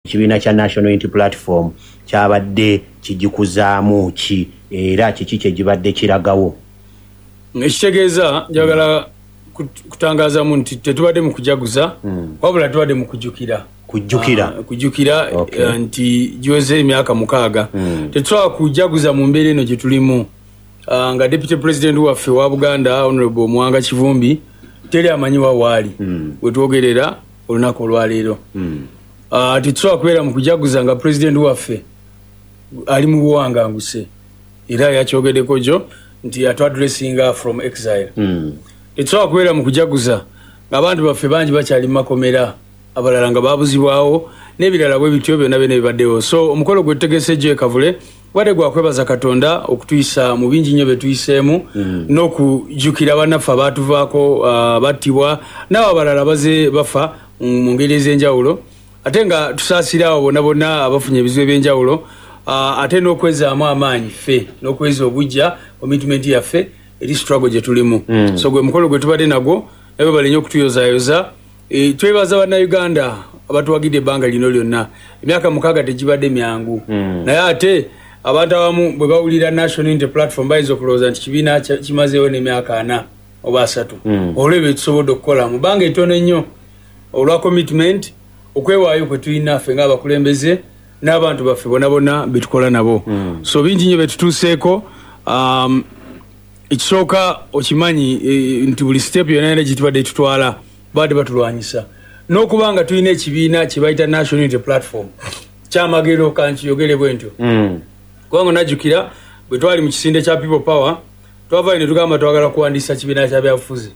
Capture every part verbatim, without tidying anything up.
kibiina kya National Unity Platform kyabadde kijikuzaamu ki era kiki kye gibadde kiragawo? Ekitegeeza njagala kutangaza mu nti tetubadde mu kujaguza wabula tubadde mu kujjukira kujjukira uh, kujjukira okay. uh, nti giweze emyaka mukaaga mm. tetusobola kujaguza mu mbeera eno gye tulimu uh, nga Deputy President waffe wa Buganda Honorable Mwanga Kivumbi teri amanyiwa waali mm. we twogerera olunaku olwaleero mm. uh, tetusobola kubeera mu kujaguza nga President waffe ali mu buwanganguse era yakyogeddeko jo nti atwadressinga from exile mm. tetusobola kubeera mu kujaguza ng'abantu baffe bangi bakyali mu makomera abalala nga babuzibwawo n'ebirala bwe bityo byonna byonna bibaddewo. So omukolo gwe tutegese Joy Kavule wadde gwa kwebaza Katonda okutuyisa mu bingi nnyo bye tuyiseemu mm. n'okujjukira bannaffe abaatuvaako uh, battibwa n'abo abalala baze bafa mu ngeri ez'enjawulo ate nga tusaasirawo bonna bonna abafunye ebizibu eby'enjawulo uh, ate n'okwezaamu amaanyi ffe n'okweza obujja commitment yaffe eri struggle gye tulimu mm. so gwe mukolo gwe tubadde nagwo nabo balinye okutuyozaayoza. E, twebaza bana Uganda abatuwagidde ebbanga lino lyonna emyaka mukaaga tegibadde myangu mm. naye ate abantu abamu bwe bawulira National Unity Platform bayinza okulowooza nti kibiina kimazeewo n'emyaka ana oba asatu mm. olw'ebyo tusobodde okukola mu bbanga ettono ennyo olwa commitment okwewaayo kwe tulina ffe ng'abakulembeze n'abantu baffe bonna bonna betukola nabo mm. so bingi nnyo betutuuseeko. um, ekisooka okimanyi e, nti buli step yonna yonna gitubadde tutwala badde batulwanyisa n'okubanga tulina ekibiina kye bayita National Unity Platform kyamagero kankiyogere bwe ntyo mm. kubanga najjukira bwe twali mu kisinde kya People Power twavaayo ne tugamba twagala kuwandiisa kibiina kya byabufuzi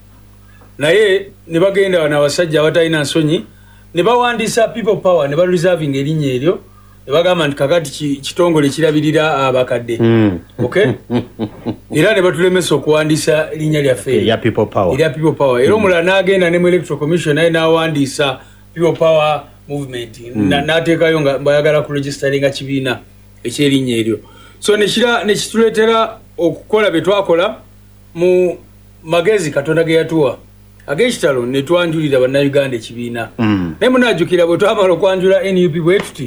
naye ne bagenda wano abasajja abatalina nsonyi ne bawandiisa People Power ne bareserving erinnya eryo ne bagamba nti kakati kitongole kirabirira abakadde mm. okay era ne batulemesa okuwandiisa linnya lyaffe ya People Power ya People Power era omulala mm. n'agenda ne mu Electoral Commission naye n'awandiisa People Power Movement mm. n'ateekayo nga bayagala ku registeringa kibiina ekyerinnya eryo. So nekira nekituleetera okukola bye twakola mu magezi Katonda ge yatuwa ag'ekitalo ne twanjulira bannayuganda ekibiina mm. naye munajjukira bwe twamala okwanjula N U P bwe tuti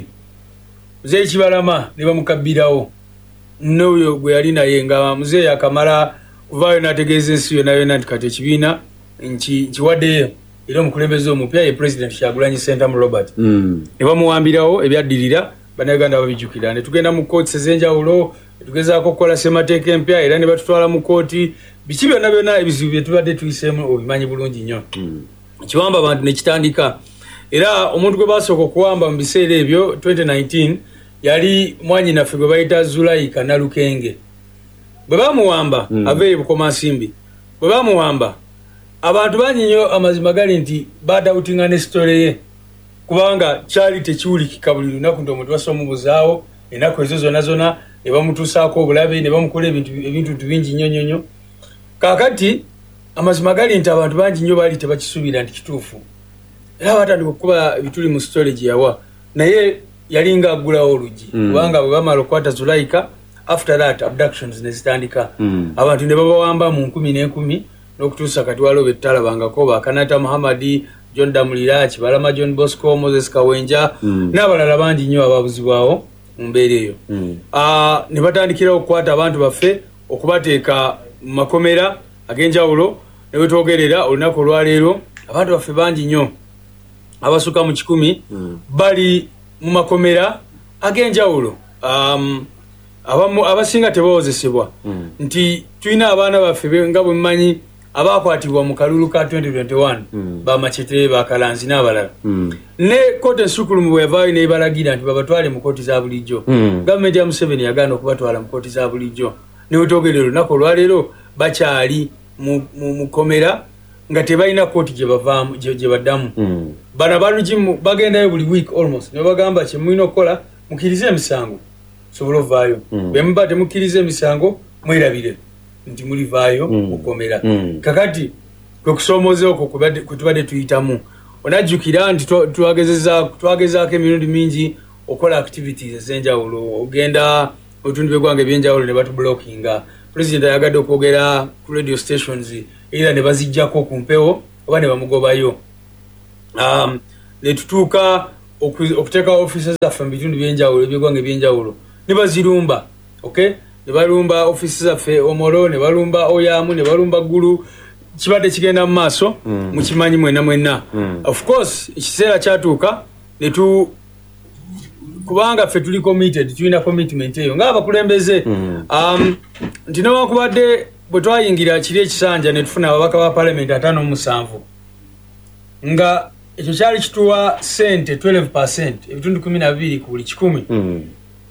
Mzee Kibalama ne bamukabbirawo n'oyo gwe yali naye nga mzee yakamala kuvaayo n'ategeeza ensi yonna yonna nti kati ekibiina nkiwaddeyo era omukulembeze omupya ye President Kyagulanyi Ssentamu Robert mm. ne bamuwambirawo ebyaddirira bannayuganda babijjukira ne tugenda mu kooti ez'enjawulo tugezaako okukola ssemateeka empya era ne batutwala mu kooti biki byonna byonna ebizibu bye tubadde tuyiseemu obimanyi bulungi nnyo mm. kiwamba abantu ne kitandika era omuntu gwe basooka okuwamba mu biseera ebyo twenty nineteen yali mwanyinaffe gwe bayita Zulaika Nalukenge. Bwe bamuwamba mm. aveeyo Bukomansimbi bwe bamuwamba abantu bangi nnyo amazima gali nti badawutinga ne sitole ye kubanga kyali tekiwulikika buli lunaku nti omuntu basoomubuzaawo ennaku ezo zonna zonna ne bamutuusaako obulabe ne bamukola ebintu ebintu bingi nnyo nnyo nnyo. Kaakati amazima gali nti abantu bangi nnyo baali tebakisuubira nti kituufu era batandika okuba ebituli mu storage yawa naye yalinga aggulawo oluggi mm. kubanga bwe bamala okukwata Zulaika after that abductions ne zitandika mm. abantu ne babawamba mu nkumi n'enkumi n'okutuusa kati waliwo betutalabangako bakanata Muhammadi John Damulira Kibalama John Bosco Moses Kawenja mm. n'abalala bangi nnyo ababuzibwawo mu mbeera eyo mm. uh, ne batandikira okukwata abantu baffe okubateeka mu makomera ag'enjawulo ne wetwogerera olunaku olwaleero abantu baffe bangi nnyo abasuka mu kikumi mm. bali mu makomera ag'enjawulo um, abamu abasinga tebawozesebwa mm. nti tulina abaana baffe nga bwe mmanyi abakwatibwa mu kalulu ka twenty twenty-one mm. bamachete bakalanzi n'abalala mm. ne kote nsukulumu bwe yavaayo n'ebalagira nti babatwale mu kooti za bulijjo mm. gavumenti ya Museveni yagaana okubatwala mu kooti za bulijjo ne wetwogerera olunaku olwaleero bakyali mu, mu, mu komera nga tebalina kooti gye bavaamu gye baddamu mm. bana balugimu bagendayo buli week almost ne bagamba kye mulina okukola mukkirize emisango sobola ovaayo mm. bwe muba temukkirize emisango mwerabire nti mulivaayo mm. mukomera mm. kakati kwe kusoomoza okwo kwe tubadde tuyitamu onajjukira nti twagezaako emirundi mingi okola activities ez'enjawulo ogenda obutundu bw'eggwanga eby'enjawulo ne batublockinga president ayagadde okwogera ku radio stations era ne bazijjako ku mpewo oba ne bamugobayo um, ne tutuuka okuteka offices zaffe mu bitundu byenjawulo ebyegwanga ebyenjawulo ne bazirumba okay ne balumba offices zaffe Omoro ne balumba Oyamu ne balumba Gulu kibadde kigenda mu maaso mu kimanyi mwena mwena of course ekiseera kyatuuka ne tu kubanga ffe tuli committed tulina commitment eyo ng'abakulembeze um, nti newankubadde bwe twayingira kiri ekisanja ne tufuna ababaka ba parliament ataano mu musanvu nga ekyo kyali kituwa sente twelve percent ebitundu kumi na bibiri ku buli kikumi mm.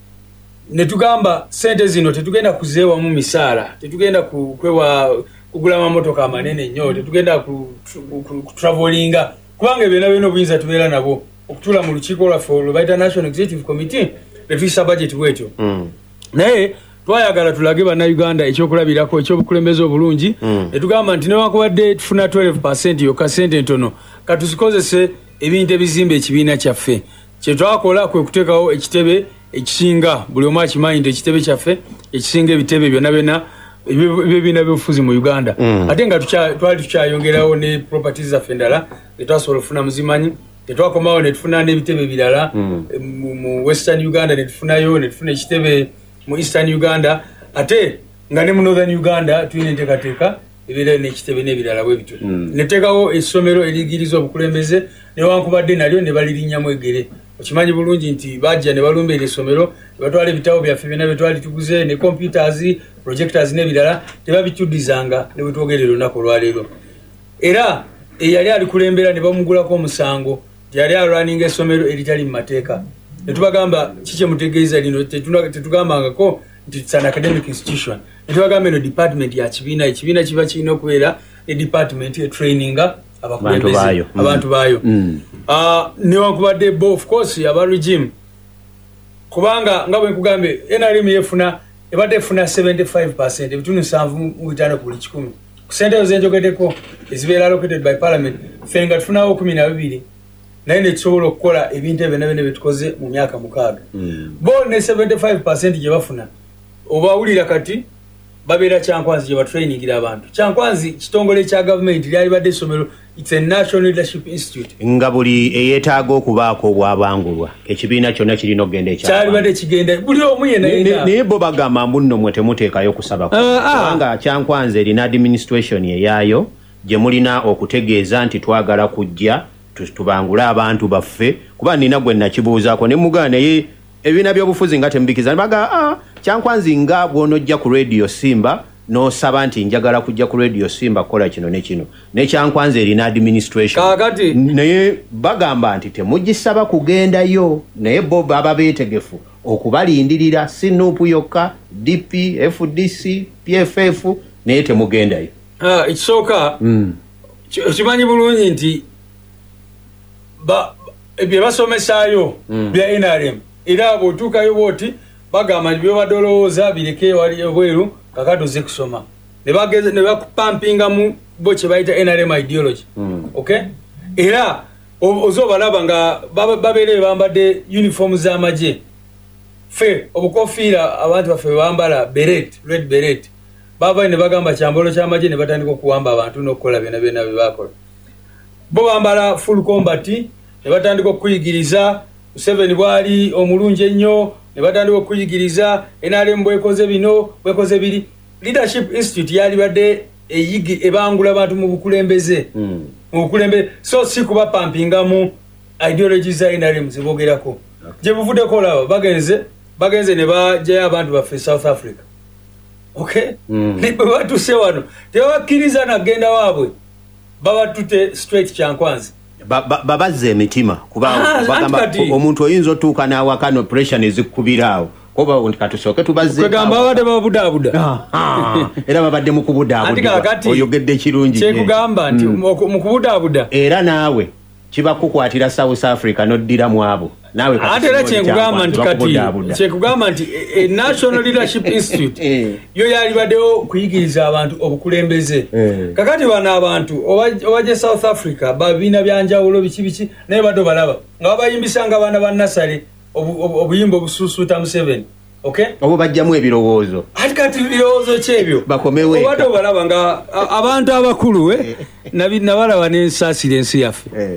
ne tugamba sente zino tetugenda kuzeewa mu misaala tetugenda ku, kwewa kugula amamotoka amanene nnyo tetugenda ku, ku, ku, ku travelinga kubanga ebyonna byonna obuyinza tubeera nabo okutula mu lukiiko lwaffe olwo bayita National Executive Committee ne tuyisa budget bwetyo mm. naye twayagala tulage bannayuganda ekyokulabirako ekyobukulembeze obulungi mm. ne tugamba nti newankubadde tufuna twelve percent yokka sente ntono katuzikozese ebintu ebizimba ekibiina kyaffe kyetwakola kwe kuteekawo ekitebe ekisinga buli omu akimanyi nti ekitebe kyaffe ekisinga ebitebe byonna byonna ebibiina by'obufuzi mu Uganda mm. ate nga twali tukyayongerawo ne properties zaffe endala netwasobola okufuna muzimanyi tetwakomawo ne tufuna n'ebitebe ebirala mm. mu Western Uganda ne tufunayo ne tufuna ekitebe mu Eastern Uganda ate nga ne mu Northern Uganda tulina enteekateeka ebirala n'ekitebe n'ebirala bwe bityo mm. neteekawo essomero erigiriza obukulembeze newankubadde nalyo ne balirinnyamu egere okimanyi bulungi nti bajja ne balumba essomero ne batwala ebitabo byaffe byonna bye twali tuguze ne computers projectors n'ebirala tebabituddizanga ne bwe twogerera olunaku olwaleero era eyali alikulembera ne bamugulako omusango yali alwaninga essomero eritali mu mateeka ne tubagamba kiki mutegeeza lino tetugambangako nti it's an academic institution ne tubagamba eno department ya kibiina ekibiina kiba kirina okubeera ne department e traininga abakulembeze abantu baayo newankubadde bo of course aba regime kubanga nga bwe nkugambe N R M yefuna ebadde efuna seventy-five percent ebitundu nsanvu mu bitaano ku buli kikumi ku sente zenjogeddeko ezibeera allocated by parliament ffe nga tufunawo kumi na bibiri naye ne tusobola okukola ebintu ebyo byonna bye tukoze mu myaka mukaaga bo ne seventy-five percent gye bafuna obawulira kati babeera Kyankwanzi gye batrainingira abantu Kyankwanzi kitongole kya gavumenti lyali badde essomero it's a National Leadership Institute nga buli eyeetaaga okubaako obwabangulwa ekibiina kyonna kirina okugenda ekyali badde kigenda buli omu yenna naye bo bagamba mbu nno mwe temuteekayo kusaba kubanga Kyankwanzi erina administration eyaayo gye mulina okutegeeza nti twagala kujja tubangule abantu baffe kuba nina gwe nakibuuzaako ne mugana naye ebibiina by'obufuzi nga temubikiza baga ah Kyankwanzi nga bw'onojja ku radio Simba n'osaba nti njagala kujja ku radio Simba kukola kino ne kino ne Kyankwanzi erina administration kakati naye bagamba nti temugisaba kugendayo naye bo baba beetegefu okubalindirira sinupu yokka D P F D C P F F naye temugendayo ah ekisooka mm. kimanyi bulungi nti ba ebye basomesaayo mm. bya N R M era bw'otuukayo bw'oti bagamba byo badolooza bireke wali obweru kakatuze kusoma ne bageze ne bakupampinga mu bo kye bayita N R M ideology mm. okay era ozobalaba nga babeere bambadde uniform z'amagye fe obukofiira abantu baffe bambala beret red beret baba ne bagamba kyambolo ky'amagye ne batandika okuwamba abantu n'okukola byonna byonna bye bakola bo bambala full combat ne batandika okuyigiriza Museveni bwali omulungi ennyo ne batandika okuyigiriza N R M bwekoze bino bwekoze biri Leadership Institute yali badde eyigi ebangula abantu mu bukulembeze mm. mu bukulembeze so si kuba pampinga mu ideology za N R M zibogerako okay. je buvudde kola bagenze bagenze ne bajja abantu baffe South Africa okay mm. ne batu se wano tewakiriza na genda wabwe baba tute straight Kyankwanzi babazze emitima kuba bagamba omuntu oyinza otuuka n'awakano pressure nezikubiraawo koba katusooke tubazze kwegamba babadde babudaabuda era babadde mu kubudaabuda oyogedde kirungi kyekugamba nti mu kubudaabuda era naawe kibakukwatira South Africa noddira mu abo nawe ate era kyekugamba nti kati kyekugamba nti e National Leadership Institute yo yali baddewo kuyigiriza abantu obukulembeze kakati bano abantu obaje South Africa babiina byanjawulo biki biki naye badde balaba nga bayimbisanga abaana ba nasale obuyimba obusuusuuta Museveni okay obo bajjamu ebirowoozo ati kati ebirowoozo kyebyo bakomewe obadde balaba nga abantu abakulu we nabalaba n'ensaasira ensi yaffe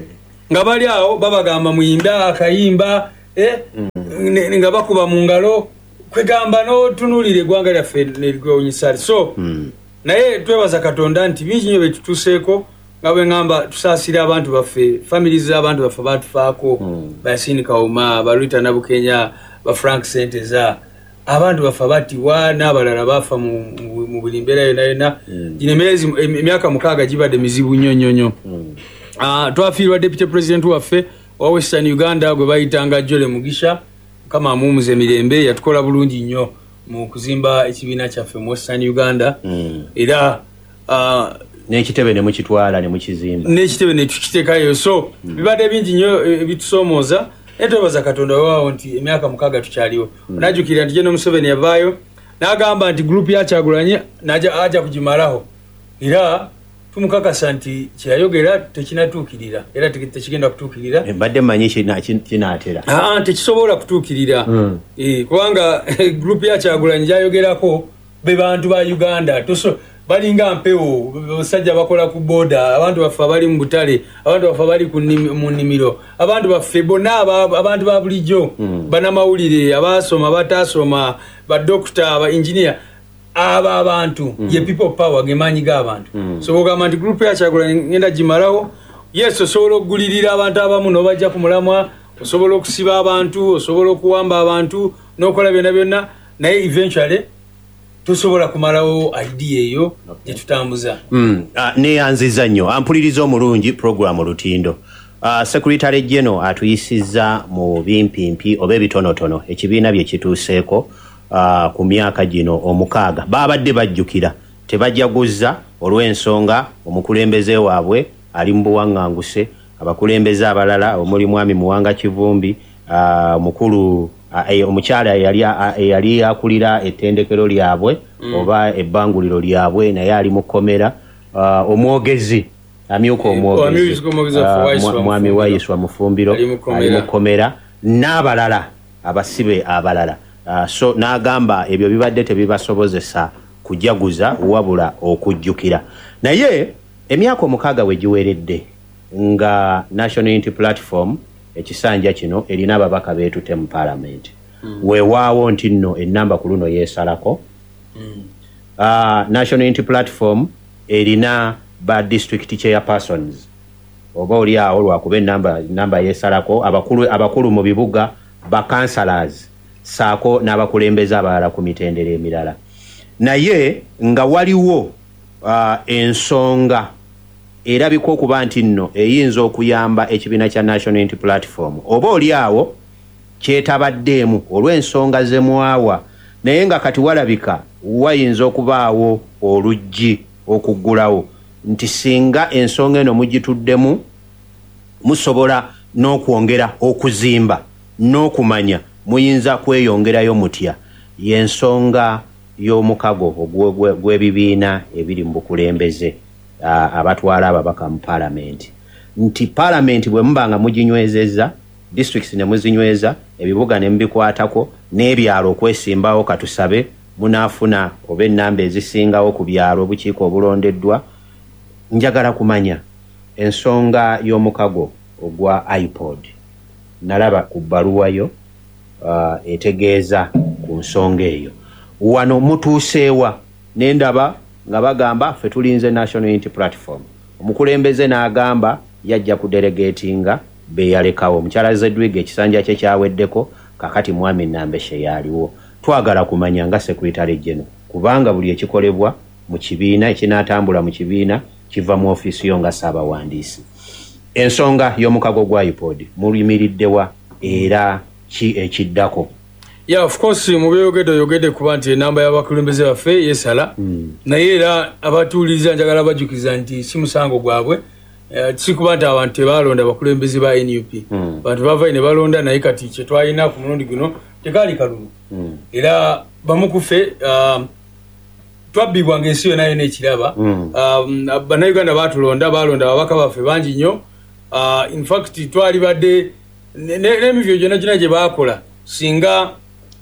nga bali awo babagamba muyimba akayimba eh mm. nga bakuba mu ngalo kwegamba no tunulire gwanga lyaffe nerigonyisali so mm. naye twebaza Katonda nti bingi nyo betutuseeko nga bwe ngamba tusaasira abantu baffe families z'abantu baffe batufaako mm. Basini Kauma Baluita Nabukenya ba Frank Senteza abantu baffe batiwa n'abalala bafa mu mu bulimbera yona yona gine mezi emyaka mukaaga gibadde mizibu nnyo nnyo nnyo mm. ah twafiirwa deputy president waffe wa Western Uganda gwe bayitanga Jole Mugisha kama mumuze mirembe yatukola bulungi nnyo mu kuzimba ekibiina kyaffe mu Western Uganda mm. era uh, n'ekitebe ne mukitwala ne mukizimba n'ekitebe ne tukitekayo so mm. bibadde bingi nnyo e, bitusomooza etobaza Katonda wao nti emyaka mukaaga tukyaliwo mm. najukira nti General Museveni yavaayo n'agamba nti group ya Kyagulanyi naja aja kujimalaho era tumukakasa nti kyayogera tekinatuukirira era tekigenda kutuukirira embadde manyiki kinaatera ah tekisobola kutuukirira mm. eh kubanga group ya Kyagulanyi jayogerako be bantu ba Uganda toso balinga mpewo basajja bakola ku boda abantu bafa bali mu butale abantu bafa bali ku mu nimiro abantu baffe bonna abantu ba bulijjo mm. bana mawulire abasoma batasoma ba doctor aba engineer aba abantu mm. ye people power gemanyi ga abantu mm. so bogamba nti group ya Kyagulanyi ngenda jimalawo yes osobola okugulirira abantu abamu no bajja ku mulamwa osobola okusiba abantu osobola okuwamba abantu n'okola byonna byonna naye eventually tusobola kumalawo idea eyo gye tutambuza mm. uh, neyanziza nnyo ampuliriza omulungi program Lutindo uh, Secretary General atuyisizza mu bimpimpi oba ebitonotono ekibiina bye kituuseeko uh, ku myaka gino omukaaga babadde bajjukira tebajaguza olw'ensonga omukulembeze waabwe ali mu buwaŋŋanguse abakulembeze abalala omuli Mwami Muwanga Kivumbi uh, mukulu Uh, omukyala yali yali akulira ettendekero lyabwe mm. oba ebbanguliro lyabwe naye ali mu komera uh, omwogezi amyuka omwogezi uh, Mwami Waiswa Mufumbiro ali mu komera n'abalala abasibe abalala uh, so n'agamba ebyo bibadde tebibasobozesa kujaguza wabula okujjukira naye emyaka omukaaga we giweredde nga National Unity Platform ekisanja kino erina ababaka beetute mu parliament mm. weewaawo nti nno ennamba ku luno yeesalako mm. uh, National Unity Platform erina ba district chairpersons oba oli awo lwakuba ennamba namba yeesalako abakulu abakulu mu bibuga ba councillors saako n'abakulembeze abalala ku mitendera emirala naye nga waliwo uh, ensonga erabika okuba nti nno eyinza okuyamba ekibiina kya National Unity Platform oba oli awo kyetabaddeemu olw'ensonga ze mwawa naye nga kati walabika wayinza okubaawo oluggi okuggulawo nti singa ensonga eno mugituddemu musobola n'okwongera okuzimba n'okumanya muyinza kweyongerayo mutya y'ensonga y'omukago gw'ebibiina ebiri mu bukulembeze Uh, abatwala ababaka mu parliament nti parliament bwe mbanga muginywezeza districts ne muzinyweza ebibuga ne mbikwatako n'ebyalo okwesimbawo katusabe munafuna oba ennamba ezisingawo ku byalo obukiiko obulondeddwa njagala kumanya ensonga y'omukago ogwa iPod nalaba ku bbaluwayo uh, etegeeza ku nsonga eyo wano mutuuseewa n'endaba nga bagamba ffe tulinze National Unity Platform omukulembeze n'agamba yajja ku delegatinga be yalekawo omukyala Zedwiga ekisanja kye kyaweddeko kakati Mwami Nambeshe yaliwo twagala kumanya nga Secretary General kubanga buli ekikolebwa mu kibiina ekinaatambula mu kibiina kiva mu office yo nga Ssaabawandiisi ensonga y'omukago gwa iPod mulimiriddewa era ki ekiddako yeah of course mu byogedde yogedde kuba nti enamba y'abakulembeze baffe yesala mm. naye era abatuuliza njagala bajjukiza nti si musango gwabwe uh, si kuba nti abantu tebalonda abakulembeze ba N U P mm. bantu bava ne balonda naye kati kye twalina ku mulundi guno tekaali kalulu mm. era bamukuffe uh, twabbibwa ng'ensi yonna yonna ekiraba mm. um, bannayuganda baatulonda balonda ababaka baffe bangi nnyo uh, in fact twali badde n'emivyo gyonna gyonna gye baakola singa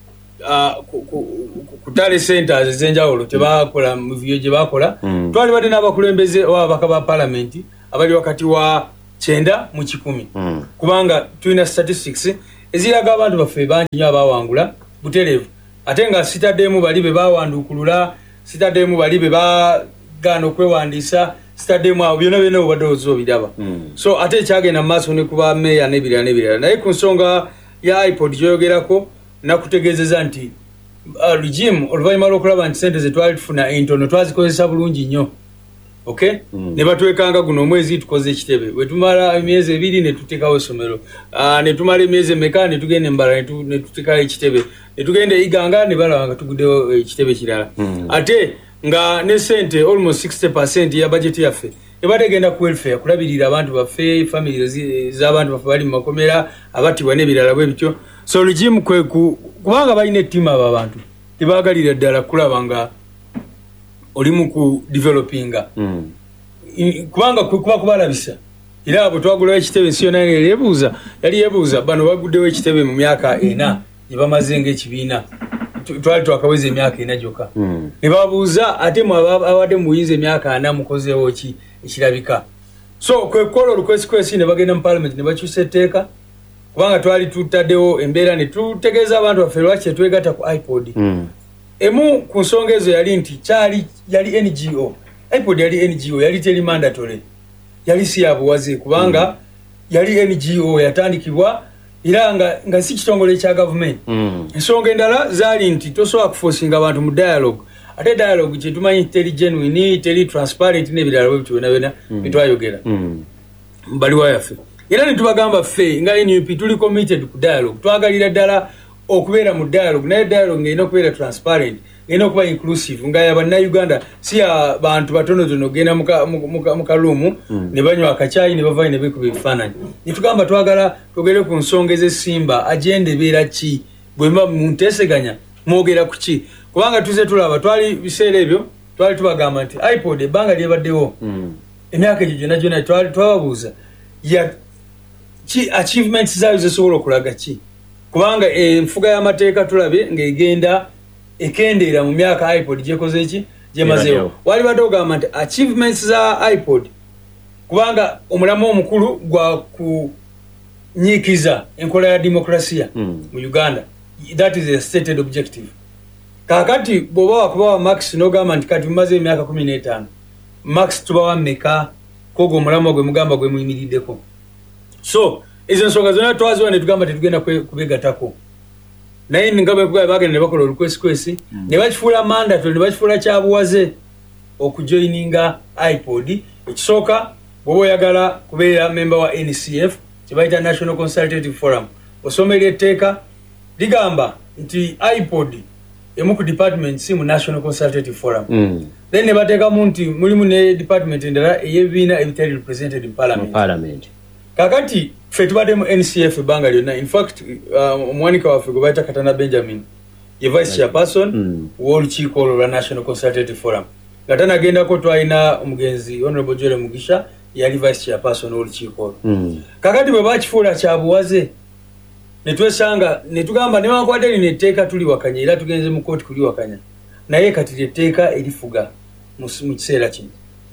Uh, kutale centers ezenjawulo tebakola mu vyo gye bakola mm. twali badde n'abakulembeze oba ababaka ba parliament abali wakati wa kyenda mu kikumi mm. kubanga tulina statistics eziraga abantu baffe bangi nnyo abawangula butereevu ate nga sitaddemu bali be bawandukulula sitaddemu bali be bagaana okwewandiisa sitaddemu abo byonna byonna obadde ozobiraba mm. so ate ekyagenda mu maaso ne kuba meeya n'ebirala n'ebirala naye ku nsonga ya iPod gyoyogerako nakutegeezeza nti uh, regime oluvannyuma lw'okulaba nti sente ze twali tufuna entono twazikozesa bulungi nnyo okay mm. ne batwekanga guno omwezi tukoze ekitebe bwe tumala emyezi ebiri ne tuteekawo essomero uh, ne tumala emyezi emeka ne tugenda embala ne tuteekawo ekitebe ne tugenda iganga ne balaba nga tuguddewo ekitebe kirala mm. ate nga ne sente almost sixty percent ya budget yaffe ebategenda ku welfare kulabirira abantu baffe family z'abantu baffe bali mu makomera abatibwa n'ebirala bwe bityo so regime kwe kubanga balina ettima abo abantu tebaagalira ddala kulaba nga oli mu ku developinga mm. kubanga kuba kubalabisa era abo twagulawo ekitebe ensi yonna yali yeebuuza yali yeebuuza bano baguddewo ekitebe mu myaka ena ne bamaze ng'ekibiina twali twakaweza emyaka ena gyokka mm. ne babuuza ate awadde muyinza emyaka ana mukozeewo ki ekirabika so kwe kukola olukwesikwesi ne bagenda mu parliament ne bakyusa etteeka kubanga twali tutaddewo embeera ne tutegeeza abantu baffe lwaki tetwegatta ku iPod mm. emu ku nsonga ezo yali nti kyali yali N G O iPod yali N G O yali teri mandatory yali si yabuwaze kubanga mm. yali N G O yatandikibwa era nga, nga si kitongole kya government mm. ensonga endala zaali nti tosobola kuforcinga abantu mu dialogue ate dialogue kyetumanyi teri genuine teri transparent n'ebirala bwe bityo byonna byonna bitwayogera mm. mbaliwa yaffe era ne tubagamba ffe nga N U P tuli committed ku dialogue twagalira ddala okubeera mu dialogue naye dialogue ng'erina okubeera transparent ng'erina okuba inclusive nga yabannayuganda si ya bantu batonotono ogenda mu kaluumu mm. ne banywa akacaayi ne bavayo ne beekuba ebifaananyi ne tugamba twagala twogere ku nsonga ez'essimba agenda ebeera ki bwe mba munteeseganya mwogera ku ki kubanga tuze tulaba twali biseera ebyo twali tubagamba nti iPod ebbanga lyebaddewo mm. emyaka egyo gyonna gyonna twali twababuuza ya ki achievements zaayo zesobola okulaga ki kubanga enfuga y'amateeka tulabe ng'egenda ekendeera mu myaka iPod gyekoze ki gyemazeewo wali badde ogamba nti achievements za iPod kubanga omulamu omukulu gwa kunyiikiza enkola ya demokrasiya mm. mu Uganda that is a stated objective kakati bw'oba wakubawa max n'ogamba nti kati mumaze emyaka kumi n'etaano max tubawa mmeka kogo omulamu gwe mugamba gwe muyimiriddeko so ezo nsonga zonna twaziwa ne tugamba tetugenda kubegatako naye nga bwe bagenda ne bakola olukwesikwesi mm. ne bakifuula mandatory ne bakifuula kyabuwaze okujoininga iPod ekisooka bw'oba oyagala kubeera member wa N C F kye bayita National Consultative Forum osomera etteeka ligamba nti iPod emu ku department si mu National Consultative Forum mm. then ne bateekamu nti mulimu ne department endala ey'ebibiina ebitali represented in parliament, parliament. kakati ffe tubadde mu N C F ebbanga lyonna in fact omuwanika um, waffe gwe bayita Katana Benjamin ye vice chairperson mm. w'olukiiko olwo lwa National Consultative Forum nga tanagendako twalina omugenzi honorable Joel Mugisha yali vice chairperson w'olukiiko olwo mm. kakati bwe bakifuula kyabuwaze ne twesanga ne tugamba newankubadde lino etteeka tuliwakanya era tugenze mu kooti kuliwakanya naye kati lyetteeka erifuga mu kiseera kino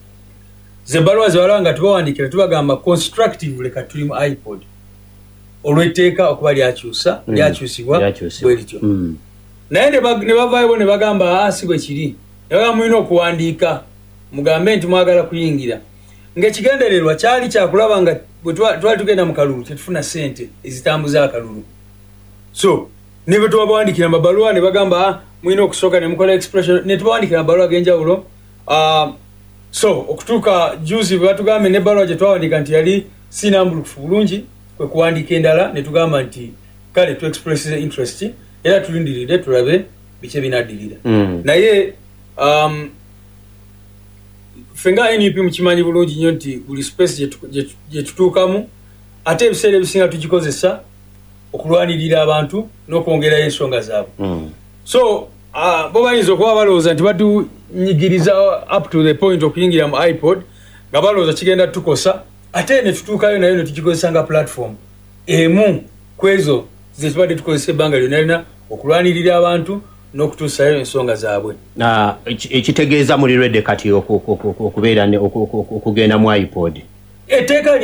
ze balwa zewala nga tubawandikira tubagamba constructively kati tuli mu iPod olw'etteeka okuba lyakyusa mm. lyakyusibwa bwe lityo mm. naye ne bavaayo ne bagamba asi bwe kiri ne bagamba mulina okuwandiika mugambe nti mwagala kuyingira ng'ekigendererwa kyali kyakulaba nga bwe twali tugenda mu kalulu tetufuna ssente ezitambuza akalulu so ne bwe tubawandikira mabaluwa ne bagamba mulina okusooka ne mukola expression ne tubawandikira mabaluwa ag'enjawulo uh, so okutuuka juzi bwe batugamba n'ebbaluwa gye twawandika nti yali sinambulukufu bulungi kwe kuwandiika endala ne tugamba nti kale tu express interest era tulindirire tulabe biki binaddirira mm. naye um, fenga N U P mukimanyi bulungi nnyo nti buli space gye tutuukamu ate ebiseera ebisinga tugikozesa okulwanirira abantu n'okwongerayo ensonga zaabwe mm. so uh, bo bayinza okuba balowooza nti batunyigiriza up to the point okuyingira mu iPod nga balowooza kigenda tukosa ate ne tutuukayo nayo ne tugikozesa nga platform emu kwezo ze tubadde tukozesa ebbanga lyonna lyonna okulwanirira abantu n'okutuusayo ensonga zaabwe ekitegeeza muli redde kati okubeera okugenda mu iPod etteeka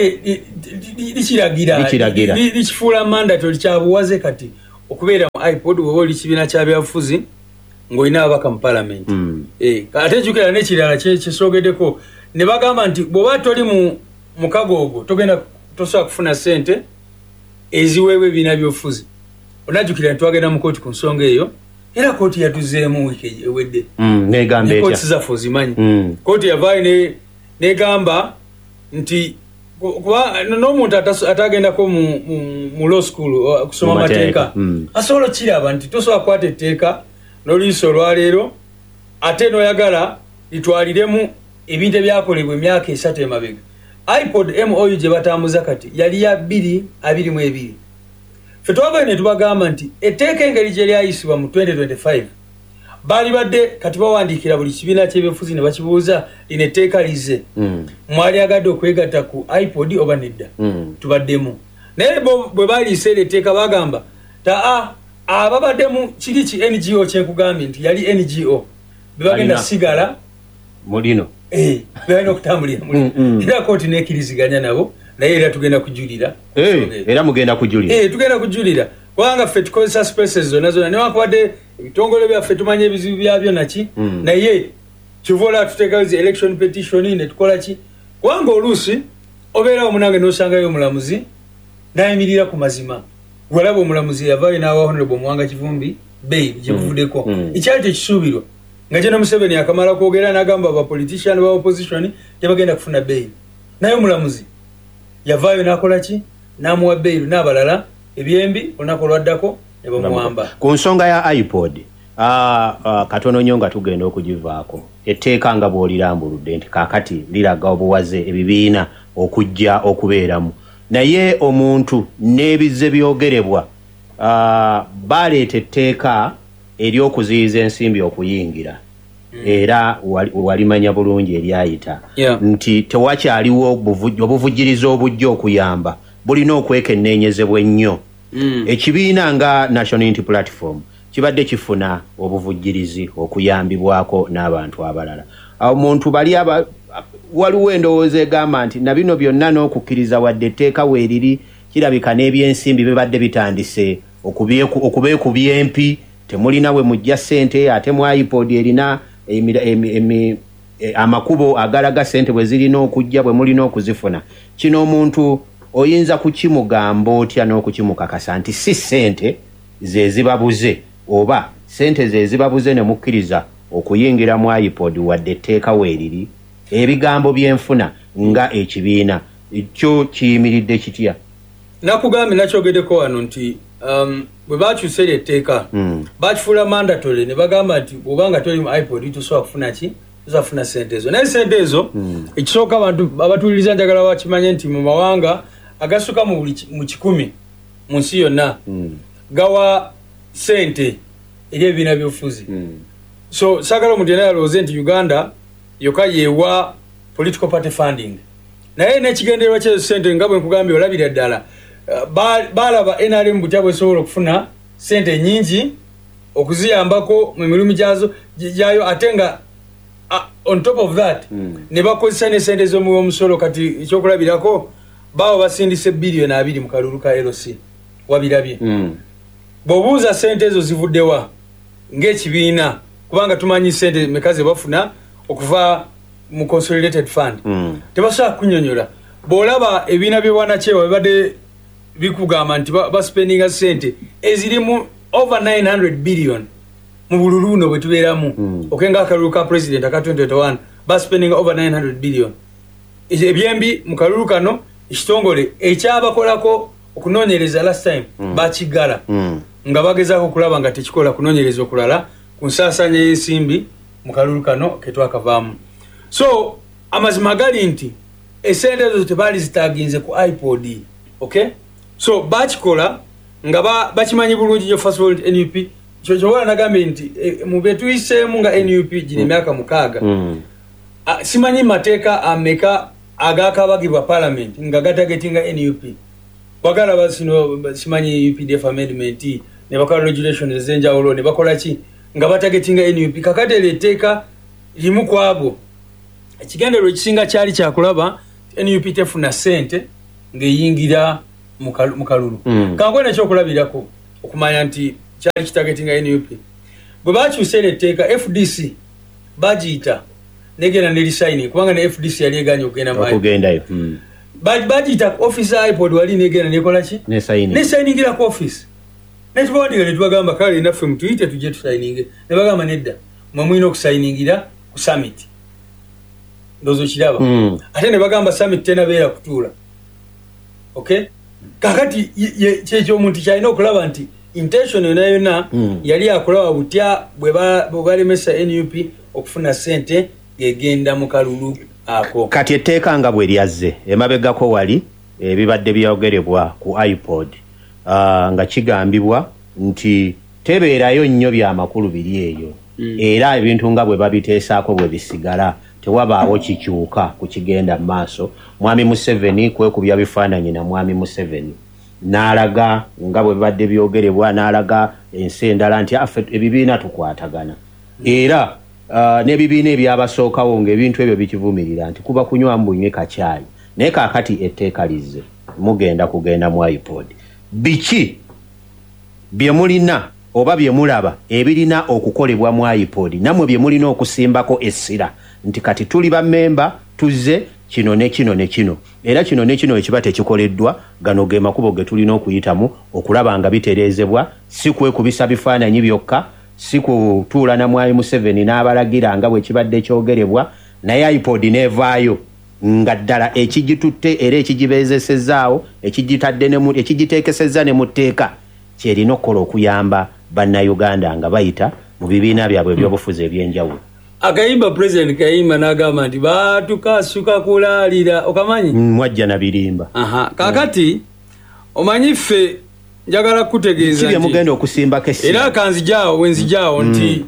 likiragira likifuula mandatory kyabuwaze kati okubeera mu iPod bw'oba oli kibiina kya byabufuzi ng'olina ababaka mu parliament. Mm. Eh, ate jjukira n'ekirala kisoogeddeko ne bagamba nti bw'oba toli mu mukago ogwo togenda tosobola kufuna ssente eziweebwa ebibiina by'obufuzi. Onajjukira nti twagenda mu kooti ku nsonga eyo era kooti yatuzeemu wiiki ewedde. Mm, negamba etya? Kooti zaffe ozimanyi. Mm. Kooti yavaayo negamba nti kuba n'omuntu atagendako mu, mu, mu law school kusoma mateeka mm. asobola kiraba nti tosobola kukwata etteeka n'oliiso olwaleero ate n'oyagala litwaliremu ebintu ebyakolebwa emyaka esatu emabega. iPod M O U gye batambuza kati yali ya bbiri abiri mu ebiri. Ffe twavayo ne tubagamba nti etteeka engeri gye lyayisibwa mu twenty twenty-five bali badde kati bawandiikira buli kibiina ky'ebyobufuzi ne bakibuuza lino etteeka lize mm. mwali agadde okwegatta ku iPod oba nedda mm. tubaddemu naye bwe baliiseera etteeka bagamba taa ababaddemu kiri ki N G O kyenkugambye nti yali N G O bebagenda sigala mulino eh bebagenda okutambulira mulino mm, mm. era kooti nekiriziganya nabo naye era tugenda kujulira eh era mugenda kujulira eh tugenda kujulira kubanga ffe tukozesa spaces zonna zonna newankubadde ebitongole byaffe tumanye ebizibu byabyo naki mm. naye kivola tuteekayo zi election petition ne tukola ki kubanga oluusi obeera omunange n'osangayo omulamuzi nayimirira ku mazima gwalaba omulamuzi yavaayo n'awa honorable Muwanga Kivumbi bail gye buvuddeko mm. ekyali tekisuubirwa nga General Museveni akamala kwogera n'agamba abapolitician ba opposition tebagenda kufuna bail naye omulamuzi yavaayo n'akola ki n'amuwa bail n'abalala ebyembi olunaku olwaddako ne bamuwamba ku nsonga ya iPod. Uh, uh, katono nnyo nga tugenda okugivaako etteeka nga bw'olirambuludde nti kaakati liraga obuwaze ebibiina okujja okubeeramu naye omuntu n'ebizze byogerebwa uh, baleeta etteeka ery'okuziyiza ensimbi okuyingira mm. era walimanya bulungi eryayita yeah. nti tewakyaliwo obuvujjiriza obujja okuyamba bulina okwekennenyezebwa ennyo mm. ekibiina nga National Unity Platform kibadde kifuna obuvujjirizi okuyambibwako n'abantu abalala. Omuntu bali aba waliwo endowooza egamba nti na bino byonna n'okukkiriza wadde etteeka weeriri kirabika n'ebyensimbi bibadde bitandise okubeekubya empi temulina we mujja ssente ate mu iPod erina amakubo agalaga ssente bwe zirina okujja bwe mulina okuzifuna. Kino omuntu oyinza kukimugamba otya n'okukimukakasa nti si ssente ze zibabuze oba sente ze zibabuze ne mukkiriza okuyingira mu iPod wadde etteeka weeriri ebigambo byenfuna nga ekibiina ekyo kiyimiridde kitya? Nakugambye nakyogeddeko wano nti um, bwe bakyusa etteeka mm. bakifuula mandatory ne bagamba nti bw'obanga toli mu iPod tosobola kufuna ki tosobola kufuna sente ezo naye sente ezo mm. ekisooka abantu abatuuliriza njagala bakimanye nti mu mawanga agasuka mu mu kikumi mu nsi yonna mm. gawa sente eri ebibiina by'obufuzi mm. so sagala omuntu yenna yalowooze nti Uganda yokka yeewa political party funding naye n'ekigendererwa kyezo sente nga bwe nkugambye olabira ddala balaba N R M butya bwesobola okufuna sente nyingi okuziyambako mu mirimu gyazo gyayo ate nga uh, on top of that mm. ne bakozesa ne sente z'omusolo kati ekyokulabirako bawo basindise biliyoni abiri mu kalulu ka L C wabirabye mm. bw'obuuza sente ezo zivuddewa ng'ekibiina kubanga tumanyi sente mekaze bafuna okuva mu consolidated fund mm. tebasobola kunnyonnyola bw'olaba ebibiina by'obwannakyewa bibadde bikugamba nti baspendinga sente ezirimu over nine hundred billion mu bululu buno bwe tubeeramu mm. okenga akalulu ka president aka twenty twenty-one baspendinga over nine hundred billion ebyembi mu kalulu kano ekitongole ekyabakolako okunoonyereza last time mm. bakigala mm. nga bagezaako okulaba nga tekikola kunoonyereza okulala ku nsaasaanya y'ensimbi mu kalulu kano ketwakavaamu. So amazima gali nti esente ezo tebaali zitaaginze ku iPod okay so bakikola nga bakimanyi bulungi nyo first of all N U P kyo kyobola nagambye nti e, mu betuyiseemu nga N U P giri emyaka mukaaga mm. A, simanyi mateeka ameka agakabagibwa parliament nga gatagetinga N U P bagala basino simanyi U P D F amendment ne bakola regulations ezenjawulo ne bakola ki nga batagetinga N U P kakati etteeka limu kwabo ekigendero ekisinga kyali kyakulaba N U P tefuna sente ngeyingira mu kalulu mm. kankwe nakyo okulabirako okumanya nti kyali kitagetinga N U P bwe bakyusa etteeka F D C bagiyita negenda ne resigning kubanga ne F D C yali eganya okugenda mu okugendayo mm. bagiyita office iPod wali negenda nekola ki ne signing ne signingira ku office ne tubawandika ne tubagamba kale naffe mutuyite tujje tusigninge ne bagamba nedda mwe mulina okusigningira ku summit ndozo kiraba mm. ate ne bagamba summit tena beera kutuula okay kakati kyekyo omuntu kyalina okulaba nti intention yona yona mm. yali akulaba butya bwe balemesa N U P okufuna sente gegenda mu kalulu ako kati etteeka nga bwe lyazze emabegako wali ebibadde byogerebwa ku iPod uh, nga kigambibwa nti tebeerayo nnyo byamakulu biri eyo mm. era ebintu nga bwe babiteesaako bwe bisigala tewabaawo kikyuka ku kigenda mu maaso. Mwami Museveni kwekubya bifaananyi na Mwami Museveni n'alaga nga bwe bibadde byogerebwa n'alaga ensi endala nti affe ebibiina tukwatagana era uh, n'ebibiina ebyabasookawo ng'ebintu ebyo bikivumirira nti kuba kunywa mbunywe kacaayi naye kaakati etteeka lizze mugenda kugenda mu iPod biki bye mulina oba bye mulaba ebirina okukolebwa mu iPod namwe bye mulina okusimbako essira nti kati tuli ba memba tuzze kino ne kino ne kino era kino ne kino ekiba tekikoleddwa gano ge makubo ge tulina okuyitamu okulaba nga bitereezebwa si kwekubisa bifaananyi byokka si kutuula na Mwami Museveni n'abalagira nga bwe kibadde kyogerebwa naye iPod neevaayo nga ddala ekigitutte era ekigibeezesezaawo ekigitadde ne ekigiteekesezza ne mu tteeka kyerina okukola okuyamba bannayuganda nga bayita mu bibiina byabwe ebyobufuzi ebyenjawulo. Akayimba President Kayimba n'agamba nti batukasuka kulaalira okamanyi mwajja na birimba. Aha kakati omanyi ffe njagala kutegeeza nti mugenda okusimba kesi era kanzijaawo wenzijaawo mm. nti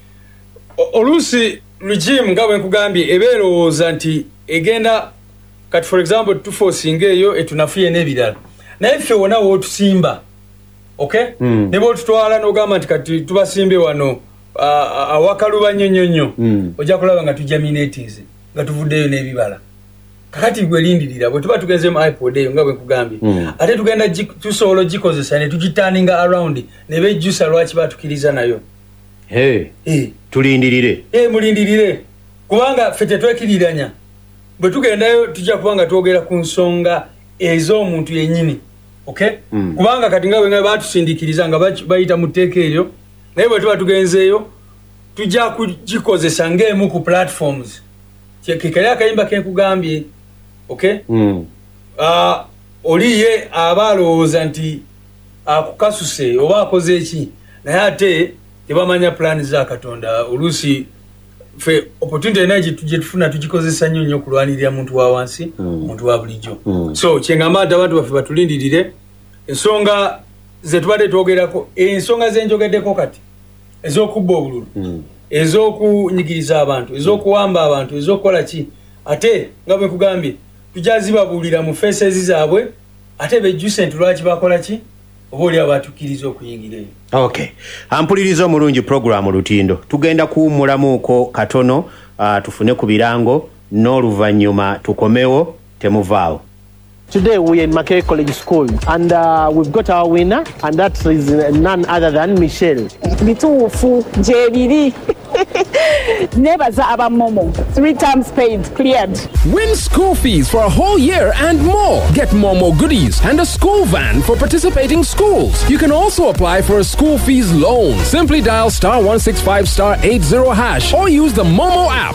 oluusi regime nga bwe nkugambye ebeerowooza nti egenda kati for example tuforcinga eyo etunafuye n'ebirala naye ffe wona wootusimba okay mm. ne bootutwala n'ogamba nti kati tubasimbe wano awakaluba nnyo nnyo nnyo mm. ojja kulaba nga tujaminatize nga tuvuddeyo n'ebibala kakati gwe lindirira bwe tuba tugenze mu iPod eyo nga bwe nkugambye mm. ate tugenda tusobola ogikozesa ne tugitaninga around ne bejjusa lwaki batukiriza nayo hey. hey. tulindirire hey, mulindirire kubanga ffe tetwekiriranya bwe tugendayo tujja kubanga twogera ku nsonga ez'omuntu yennyini okay mm. kubanga kati nga bwe nga batusindikiriza nga bayita mu tteeka eryo naye bwe tuba tugenzeeyo tujja kugikozesa ng'emu ku platforms kekali akayimba kenkugambye okay mm. uh, oliye aba alowooza nti akukasuse oba akoze eki naye ate tebamanya plan za Katonda oluusi fe opportunity energy tujje tufuna tugikozesa nnyo nnyo kulwanirira muntu wa wansi mm. muntu wa bulijjo mm. so kyengamba ati abantu baffe batulindirire ensonga ze tubadde twogerako ensonga zenjogeddeko kati ez'okubba obululu mm. ez'okunyigiriza abantu ez'okuwamba abantu ez'okukola ki ate nga bwe nkugambye tujja zibabuulira mu faces zaabwe ate bejjuse nti lwaki bakola ki oba oli abatukkiriza okuyingira eyo. Okay, ampuliriza omulungi programu Lutindo tugenda kuwummulamuuko katono uh, tufune ku birango n'oluvannyuma tukomewo temuvaawo. Today we are in Makerere College School and uh, we've got our winner and that is none other than Michelle. Bituufu jebiri nebaza aba Momo three times paid cleared. Win school fees for a whole year and more. Get Momo goodies and a school van for participating schools. You can also apply for a school fees loan. Simply dial star one six five star eight zero hash or use the Momo app.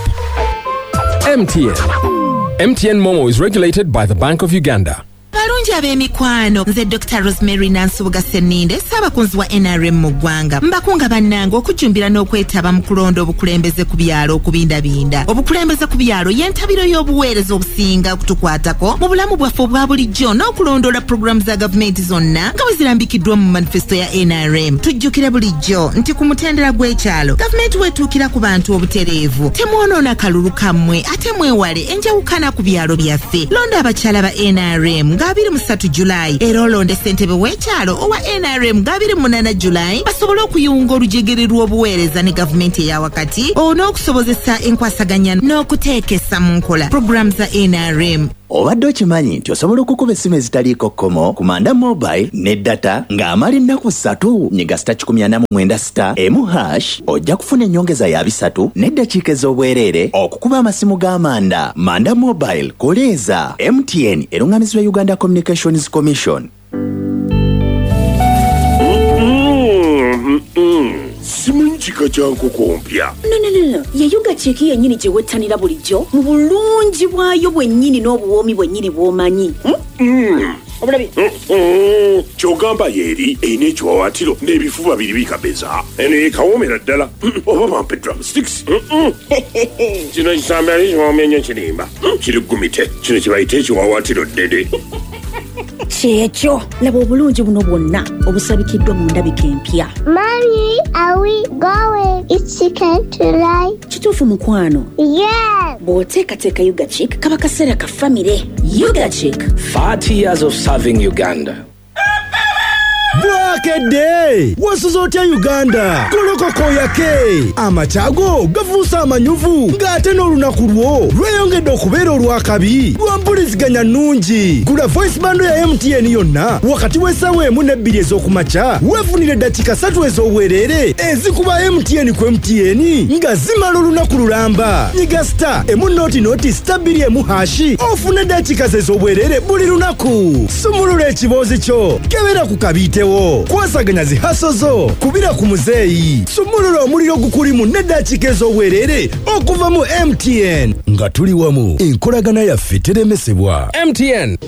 M T N. M T N Momo is regulated by the Bank of Uganda. Barungi ab'emikwano nze Doctor Rosemary Nansubuga Seninde ssabakunzi wa N R M mu ggwanga mbakunga bannange okujumbira n'okwetaba mu kulonda obukulembeze ku byalo okubindabinda obukulembeze ku byalo y'entabiro y'obuweereza obusinga okutukwatako mu bulamu bwaffe obwa bulijjo n'okulondoola puroguramu za gavumenti zonna nga bwe zirambikiddwa mu manifesto ya N R M. Tujjukire bulijjo nti ku mutendera gw'ekyalo gavumenti weetuukira ku bantu obutereevu temwonoona kalulu kammwe ate mwewale enjawukana ku byalo byaffe. Londa abakyala ba N R M abiri mu ssatu Julayi era olonde ssentebe w'ekyalo owa N R M abiri mu munaana Julayi basobole okuyunga olujegere lw'obuweereza ne gavumenti eya wakati n'okusobozesa enkwasaganya n'okuteekesa mu nkola puroguramu za N R M. Obadde okimanyi nti osobola okukuba essimu ezitaliiko kkomo ku Manda Mobile ne data ng'amala ennaku ssatu nyiga star kikumi ana mu mwenda star emu hash ojja kufuna ennyongeza ya bisatu n'eddakiika ez'obwereere okukuba amasimu g'Amanda. Manda Mobile koleeza. M T N erungamizibwa Uganda Communications Commission. Simanyi kika kya nkoko mpya. No, no, no, no. Yayuga cheki yennyini gye wettanira bulijjo mu bulungi bwayo bwennyini n'obuwoomi bwennyini bw'omanyi. Mm. Obulabi. Kyogamba yeeri eyina ekiwawaatiro n'ebifuba biri bikabeza. Eno yekawoomera ddala. Oba bampe drumsticks. Kino kisambe ali kiwoomenyo kirimba. Kiri gumite. Kino kibayita ekiwawaatiro ddede. Kyekyo laba obulungi buno bwonna obusabikiddwa mu ndabika empya. Mommy, are we going? It's chicken tonight. Kituufu mukwano? Yeah. Bw'oteekateeka Yuga Chick kaba kaseera ka famire. Yuga Chick. Forty years of serving Uganda. Bwakede wasuza otya Uganda kolokoko yake amachago gavuusa amanyuvu ng'ate n'olunaku lwo lweyongedde okubeera olwakabi lwampuliziganya nnungi. Gula voice bando ya M T N yonna wakati w'essaawa emu n'ebbiri ez'okumakya weefunire eddakiika ssatu ez'obwereere ezikuba M T N ku M T N nga zimala olunaku lulamba. Nyiga star emu nooti nooti star bbiri emu hashi ofune eddakiika ze ez'obwereere buli lunaku. Sumulula ekiboozi kyo kebera ku kabiitewo. Kwasaganya zihaso zo kubira ku muzeeyi. Sumulula omuliro gukulimu n'eddakiika ez'obwereere okuva mu M T N nga tuli wamu enkolagana yaffe teremesebwa. M T N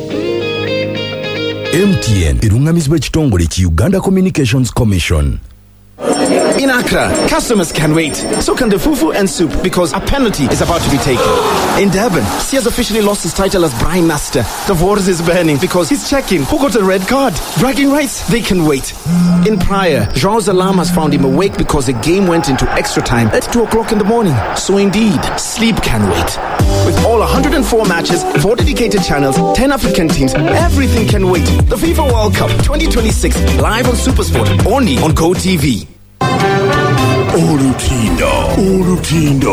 M T N erungamizibwa ekitongole ki Uganda Communications Commission. In Accra, customers can wait. So can the fufu and soup because a penalty is about to be taken. In Durban, he has officially lost his title as Brine Master. The waters is burning because he's checking who got a red card. Bragging rights, they can wait. In Praia, João's alarm has found him awake because the game went into extra time at two o'clock in the morning. So indeed, sleep can wait. With all one hundred four matches, four dedicated channels, ten African teams, everything can wait. The FIFA World Cup twenty twenty-six, live on SuperSport, only on Go T V. Olutindo, olutindo.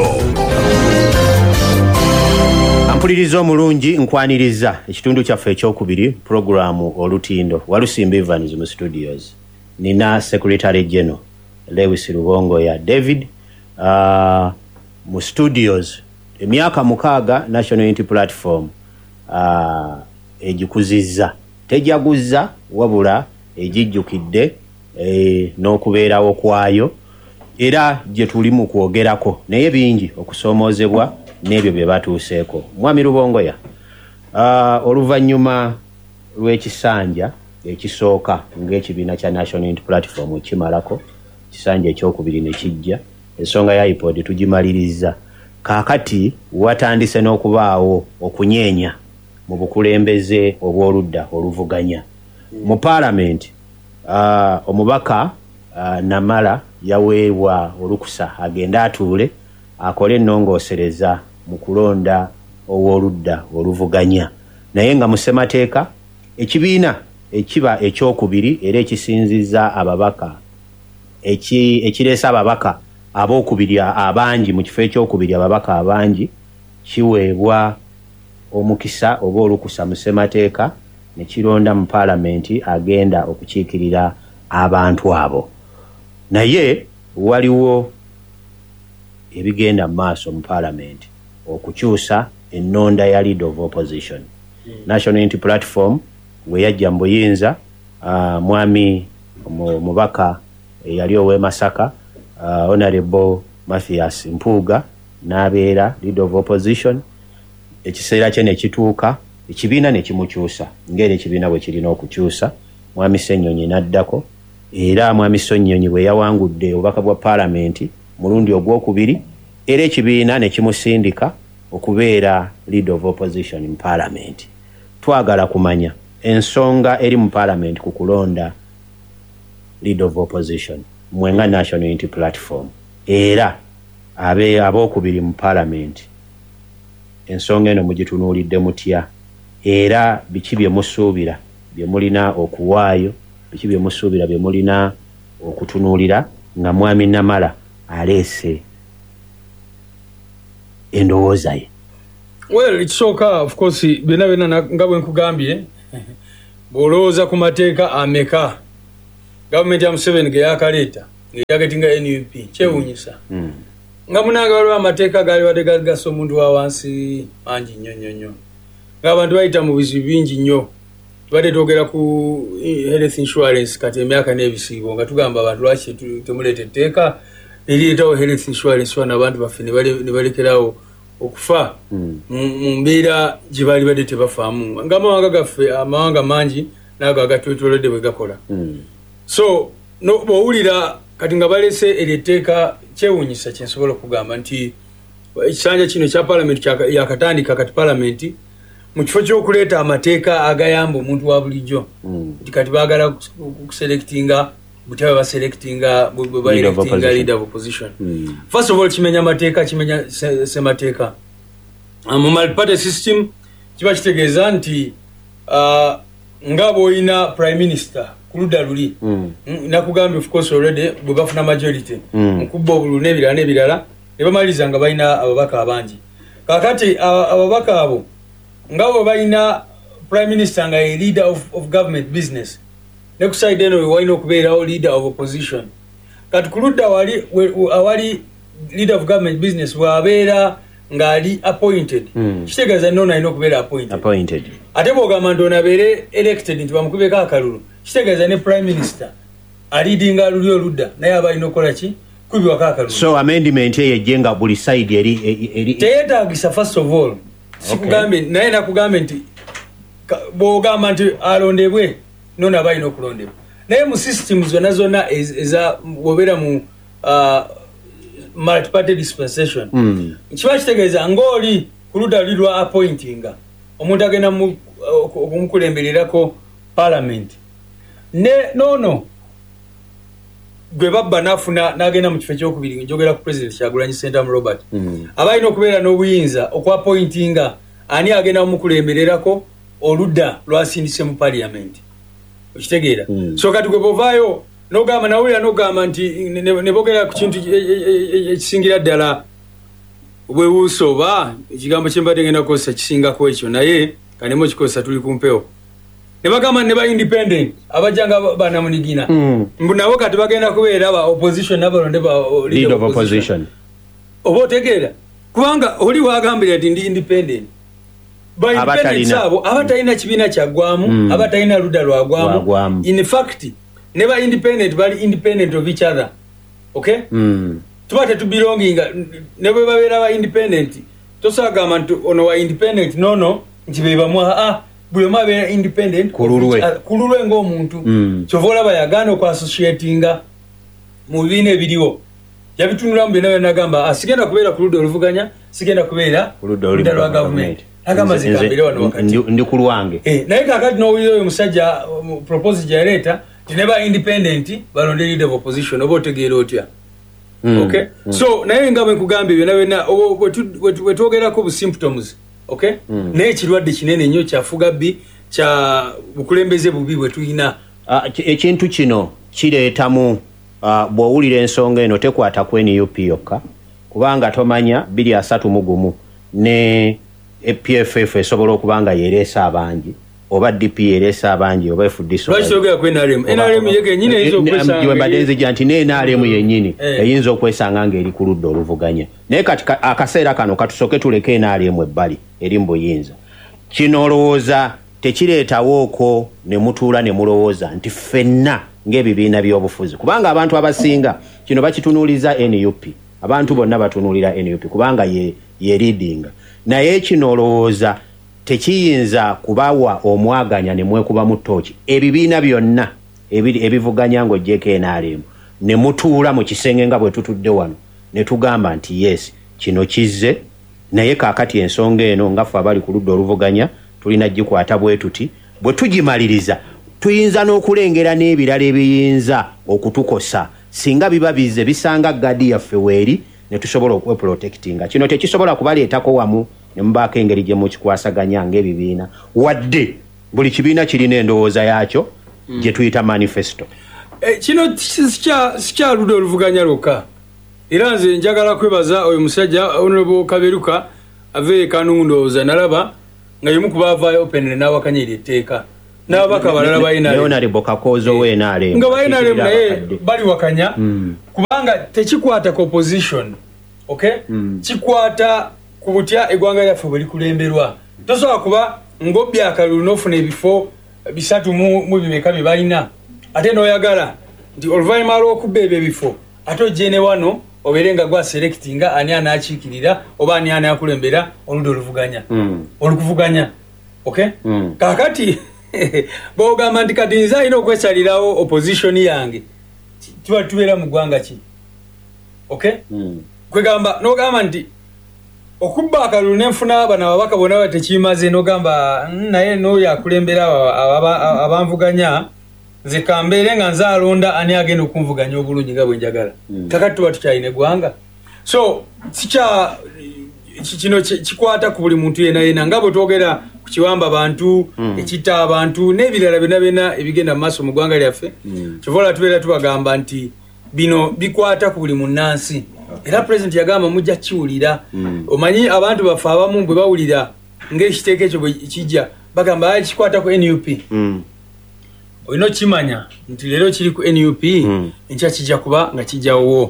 Ampuliriza omulungi nkwaniriza ekitundu kyaffe ekyokubiri programu Olutindo. Walusimba Evans mu studios. Nina Secretary General Lewis Rubongo ya David uh, mu studios. Emyaka mukaaga National Unity Platform uh, ejikuziza tejaguza wabula ejijjukidde e, n'okubeerawo kwayo era gye tuli mu kwogerako naye bingi okusoomozebwa n'ebyo bye batuuseeko. Mwami Rubongo ya uh, oluvannyuma lw'ekisanja ekisooka ng'ekibiina kya National Unity Platform kimalako kisanja ekyokubiri ne kijja ensonga ya iPod tugimaliriza. Kaakati watandise n'okubaawo okunyeenya mu bukulembeze obw'oludda oluvuganya mu Parliament. Uh, omubaka uh, Namala yaweebwa olukusa agenda atuule akole ennongoosereza mu kulonda ow'oludda oluvuganya naye nga mu ssemateeka ekibiina ekiba ekyokubiri era ekisinziza ababaka ekireesa ababaka abookubiri abangi mu kifo ekyokubiri ababaka abangi kiweebwa omukisa oba olukusa mu ssemateeka ne kironda mu Parliament agenda okukiikirira abantu abo. Naye waliwo ebigenda mu maaso mu Parliament okukyusa ennonda ya Leader of Opposition. Mm. National Unity Platform we yajja mu buyinza uh, mwami mubaka yali owe Masaka uh, Honorable Mathias Mpuuga n'abeera Leader of Opposition. Ekiseera kye ne kituuka ekibiina ne kimukyusa ng'era ekibiina bwe kirina okukyusa. Mwami Ssenyonyi n'addako era Mwami Ssenyonyi bwe yawangudde obubaka bwa Parliament mulundi ogwokubiri era ekibiina ne kimusindika okubeera Leader of Opposition in Parliament. Twagala kumanya ensonga eri mu Parliament ku kulonda Leader of Opposition mwenga National Unity Platform era abe abokubiri mu Parliament ensonga eno mugitunuulidde mutya era biki bye musuubira bye mulina okuwaayo biki bye musuubira bye mulina okutunuulira nga Mwami Namala aleese endowooza ye. Well, it's so car, of course, bena bena nga bwe nkugambye bolooza ku mateeka ameka government ya Museveni ge yakaleta yagetinga N U P kyewunyisa mm. nga munanga waliwo amateeka gali wadde gagasa omuntu wa wansi mangi nnyo nnyo nnyo ng'abantu bayita mu bizibu bingi nnyo tubadde twogera ku health insurance kati emyaka n'ebisiibo nga tugamba abantu lwaki temuleeta etteeka erireetawo health insurance wana abantu baffe ne balekerawo okufa mu mbeera gye baali badde tebafaamu ng'amawanga gaffe amawanga mangi naago agatwetoolodde bwe gakola so bw'owulira kati nga balese eryetteeka kyewuunyisa kyensobola okugamba nti ekisanja kino kya paalamenti yakatandika kati paalamenti mu kifo ky'okuleeta amateeka agayamba omuntu wa bulijjo nti kati baagala kuselectinga butaba baselectinga bwe baelectinga leader of opposition first of all kimenya amateeka kimenya semateeka mu multi-party system kiba kitegeeza nti nga bw'olina prime minister kuludda luli nakugambye of course already bwe bafuna majority mukubba obululu n'ebirala n'ebirala ne bamaliriza nga balina ababaka abangi kakati ababaka abo nga bwe balina prime minister nga ye leader of, of government business ne kuside eno walina okubeerawo leader of opposition kati kuludda wali awali leader of government business bw'abeera ng'ali appointed kitegeeza nno alina okubeera appointed ate bw'ogamba nti ono abeere elected nti bamukubeko akalulu kitegeeza ne prime minister alidinga luli oludda naye aba alina okukola ki kubibwako akalulu so amendment eyo ejjenga buli side eri teyeetaagisa first of all sikugambye naye nakugambye nti bw'ogamba nti alondebwe nono aba alina okulondebwa naye mu system zonna zonna eza bw'obeera mu multi-party dispensation kiba kitegeeza ng'oli ku ludda luli lwa appointinga omuntu agenda okumukulembererako parliament ne nono gwe babba nafuna nagenda mu kifo kyokubiri njogera ku president Kyagulanyi Ssentamu Robert mm. abalina okubeera n'obuyinza okwapointinga ani agenda omukulembererako oludda lwasindise mu parliament okitegeera mm. so kati gwe bovaayo nogamba nawulira nogamba nti ne bogera ku kintu ekisingira ddala obwewuuso oba ekigambo kyembadde ngenda kukozesa kisingako ekyo naye kanemu okikozesa tuli ku mpewo ne bagamba ne ba independent abajanga bana munigina mm. nabo kati bagenda kubeera ba opposition n'abalonde ba leader of opposition obo otegeera kubanga oli wagambira nti ndi independent ba independent sabo abatalina kibiina kyaggwamu mm. abatalina ludda lwagwamu in fact ne ba independent bali independent of each other okay mm. tuba tetubelonginga ne bwe babeera ba independent tosagamba nti ono wa independent nono nti be bamwa ah buli mabe independent kululwe kululwe ng'omuntu mm. kyovola bayagana okwassociatinga mu bibiina ebiriwo yabitunula mu byonna nagamba asigenda kubeera ku ludda oluvuganya sigenda kubeera ku ludda lwa gavumenti agamba zigambire wano wakati ndi ku lwange eh, naye kakati n'owulira oyo musajja propose gyaleeta ti ne ba independent balonde leader of opposition oba otegeera otya mm. okay mm. so naye nga bwe nkugambye byonna byonna wetwogerako bu symptoms okay mm. naye ekirwadde kinene nnyo kyafuga bbi kya bukulembeze bubi bwe tulina uh, ekintu kino kireetamu uh, bw'owulira ensonga eno tekwata ku N U P yokka kubanga tomanya bbiri asatu mu gumu ne P F F esobola okuba nga yereesa abangi oba D P yereesa abangi oba F D C lwaki toyogera ku N R M N R M yege nyine eyinza okwesanga mbadde nzija nti ne N R M yennyini eyinza okwesanga ng'eri ku ludda oluvuganya naye kati akaseera kano katusoke tuleke N R M ebbali eri mu buyinza kino olowooza tekireetawooko ne mutuula ne mulowooza nti ffenna ng'ebibiina by'obufuzi kubanga abantu abasinga kino bakitunuuliza N U P abantu bonna batunuulira N U P kubanga ye, ye leadinga naye kino olowooza tekiyinza kubawa omwaganya ne mwekuba mu ttooki ebibiina byonna ebivuganya ng'oggyeko N R M ne mutuula mu kisenge nga bwe tutudde wano ne tugamba nti yes kino kizze naye kaakati ensonga eno nga ffe abali ku ludda oluvuganya tulina gikwata bwe tuti bwe tugimaliriza tuyinza n'okulengera n'ebirala ebiyinza okutukosa singa biba bize bisanga gadi yaffe weeri ne tusobola okweprotectinga kino tekisobola kubaleetako wamu ne mubaako engeri gye mukikwasaganya ng'ebibiina wadde buli kibiina kirina endowooza yaakyo mm. gye tuyita manifesto e, kino sikyaludda oluvuganya lwokka era nze njagala kwebaza oyo musajja Honorable Kaberuka ave kanundo za nalaba nga yimu kubava open na wakanyiri etteeka n'abaka balala bayina Leonard Bokakozo we nale nga bayina le naye bali wakanya kubanga tekikwata ko opposition okay kikwata kubutya egwanga yafu bali kulemberwa tosobola kuba ngobbi akalulu n'ofuna ebifo bisatu mu bimeka bye balina ate n'oyagala nti oluvannyuma lw'okubba ebyo ebifo ate ojjene wano oberenga gwa selectinga ani anakiikirira oba ani anakulembera oludda oluvuganya olukuvuganya okay kakati bogamba nti kati nze alina okwesalirawo opposition yange tuba tubeera mu ggwanga ki okay kwegamba n'ogamba nti okubba akalulu nenfuna bano ababaka bonna batekimaze n'ogamba naye n'oyo akulembera abanvuganya nze kambeere nga nze alonda ani agenda okunvuganya obulungi nga bwe njagala kakati tuba tukyalina eggwanga so sikya kino kikwata ku buli muntu yena yena nga bwe twogera ku kiwamba abantu ekitta abantu n'ebirala byonna byonna ebigenda mu maaso mu ggwanga lyaffe kivola tubeera tubagamba nti bino bikwata ku buli munnansi era president yagamba mujja kiwulira omanyi abantu baffe abamu bwe bawulira ng'ekiteeko ekyo bwe kijja bagamba kikwata ku N U P olina okimanya nti leero kiri ku N U P enkya kijja kuba nga kijjawo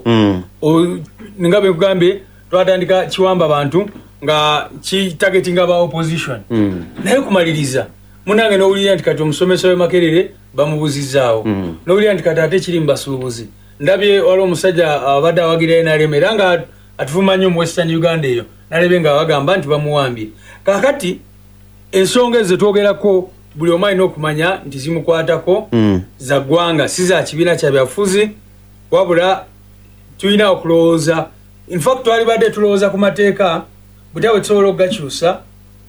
nga bwe nkugambye twatandika kiwamba abantu nga kitagetinga ba opposition naye kumaliriza munange n'owulira nti kati omusomesa we Makerere bamubuzizaawo n'owulira nti kati ate kiri mu basuubuzi ndabye wali omusajja abadde awagira N R M era nga atuvuma nnyo mu Western Uganda eyo nalebe nga bagamba nti bamuwambye kakati ensonga ezo twogerako buli omu alina okumanya nti zimukwatako za ggwanga si za kibiina kya byafuzi wabula tulina okulowooza in fact twali badde tulowooza ku mateeka butya bwe tusobola okugakyusa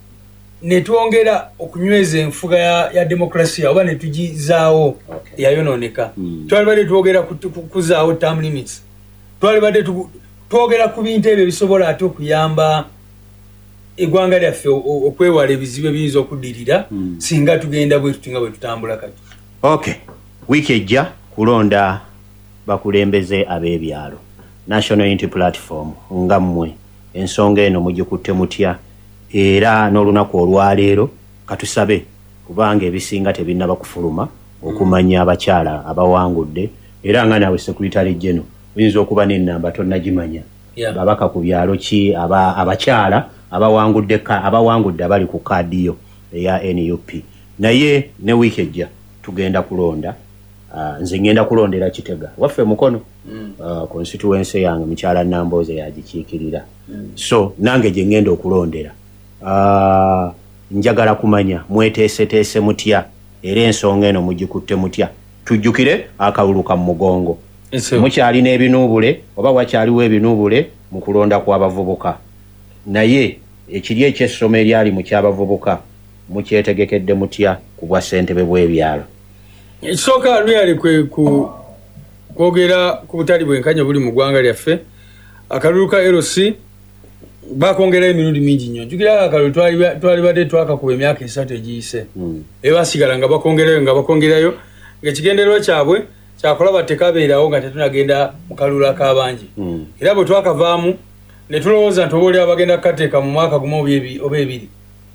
ne twongera okunyweza enfuga ya, ya demokrasiya oba ne tugizaawo okay. yayonooneka mm. twali badde twogera kuzaawo term limits twali badde twogera ku bintu ebyo bisobola ate okuyamba eggwanga lyaffe okwewala ebizibu ebiyinza okuddirira mm. singa tugenda bwe tutinga bwe tutambula kati okay wiiki ejja kulonda bakulembeze ab'ebyalo National Unity Platform nga mmwe ensonga eno mugikutte mutya era n'olunaku olwaleero katusabe kubanga ebisinga tebinnaba kufuluma okumanya abakyala abawangudde era nga nawe Secretary General oyinza okuba n'ennamba tonnagimanya yeah. babaka ku byalo ki aba abakyala abawangudde ka abawangudde abali ku kaadiyo eya N U P naye ne wiiki ejja tugenda kulonda uh, nze ngenda kulondera Kitega waffe mukono mm. uh, constituency yange mukyala Namboze yagikiikirira mm. so nange gye ngenda okulondera uh, njagala kumanya mweteeseteese mutya era ensonga eno mugikutte mutya tujjukire akawulu ka mugongo mukyalina ebinuubule oba wakyaliwo ebinuubule mu kulonda kw'abavubuka naye ekiri ekyessomo eryali mu ky'abavubuka mukyetegekedde mutya ku bwa ssentebe bw'ebyalo ekisooka lweyali kwe ku kwogera ku butali bwenkanya buli mu ggwanga lyaffe akalulu ka L C bakongerayo emirundi mingi nnyo njukira akalulu twali badde twakakuba emyaka esatu egiyise e basigala nga bakongerayo nga bakongerayo ng'ekigendererwa kyabwe kyakulaba tekabeerawo nga tetunagenda mu kalulu ak'abangi era bwe twakavaamu ne tulowooza nti oba oli abagenda kukateeka mu mwaka gumu oba ebiri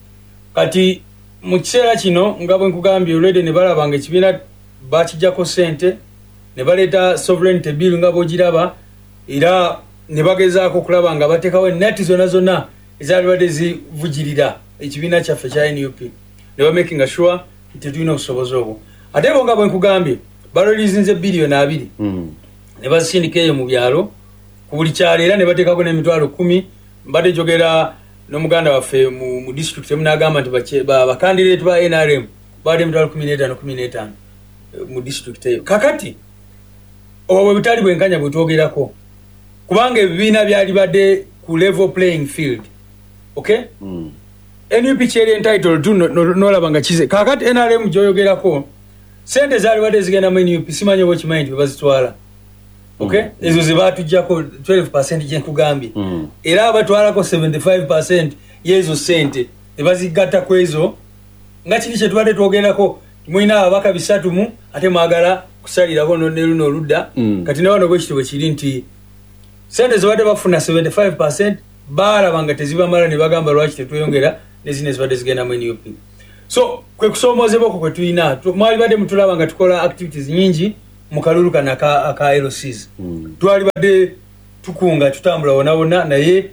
kati mu kiseera kino nga bwe nkugambye olwedde ne balaba nga ekibiina bakijjako ssente ne baleeta sovereignty bill nga bw'ogiraba era ne bagezaako okulaba nga bateekawo ennati zonna zonna ezaali badde zivugirira ekibiina kyaffe kya N U P ne bamakinga sure nti tetulina obusobozi obwo ate bo nga bwe nkugambye balolizinze biliyoni abiri ne bazisindika eyo mu byalo ku buli kyalo era ne bateekako n'emitwalo kumi mbadde njogera n'omuganda waffe mu, mu district emunagamba nti bakandireeti ba N R M baadde emitwalo kumi n'etaano kumi n'etaano mu district eyo kakati obwo bwe butali bwenkanya bwe twogerako kubanga ebibiina byali badde ku level playing field okay mm. N U P kyeri entitled to nolaba nga kize kakati N R M gyoyogerako sente zaali badde zigenda mu N U P simanyi oba okimanyi nti bazitwala okay mm. ezo ze baatujjako twelve percent gye nkugambye mm. era batwalako seventy-five percent yezo sente ne bazigatta ku ezo nga kiri kye tubadde twogerako mulina ababaka bisatu mu ate mwagala kusalirako ne luno oludda mm. kati ne wano bwe kiti bwe kiri nti sente ze badde bafuna seventy-five percent balaba nga tezibamala ne bagamba lwaki tetweyongera nezino ezibadde zigenda mu N U P. So kwe kusoomozebwa okwo kwe tulina mwali badde mutulaba nga tukola activities nyingi mu kalulu kano aka, aka L Cs. Mm. Twali badde tukunga tutambula wona wona naye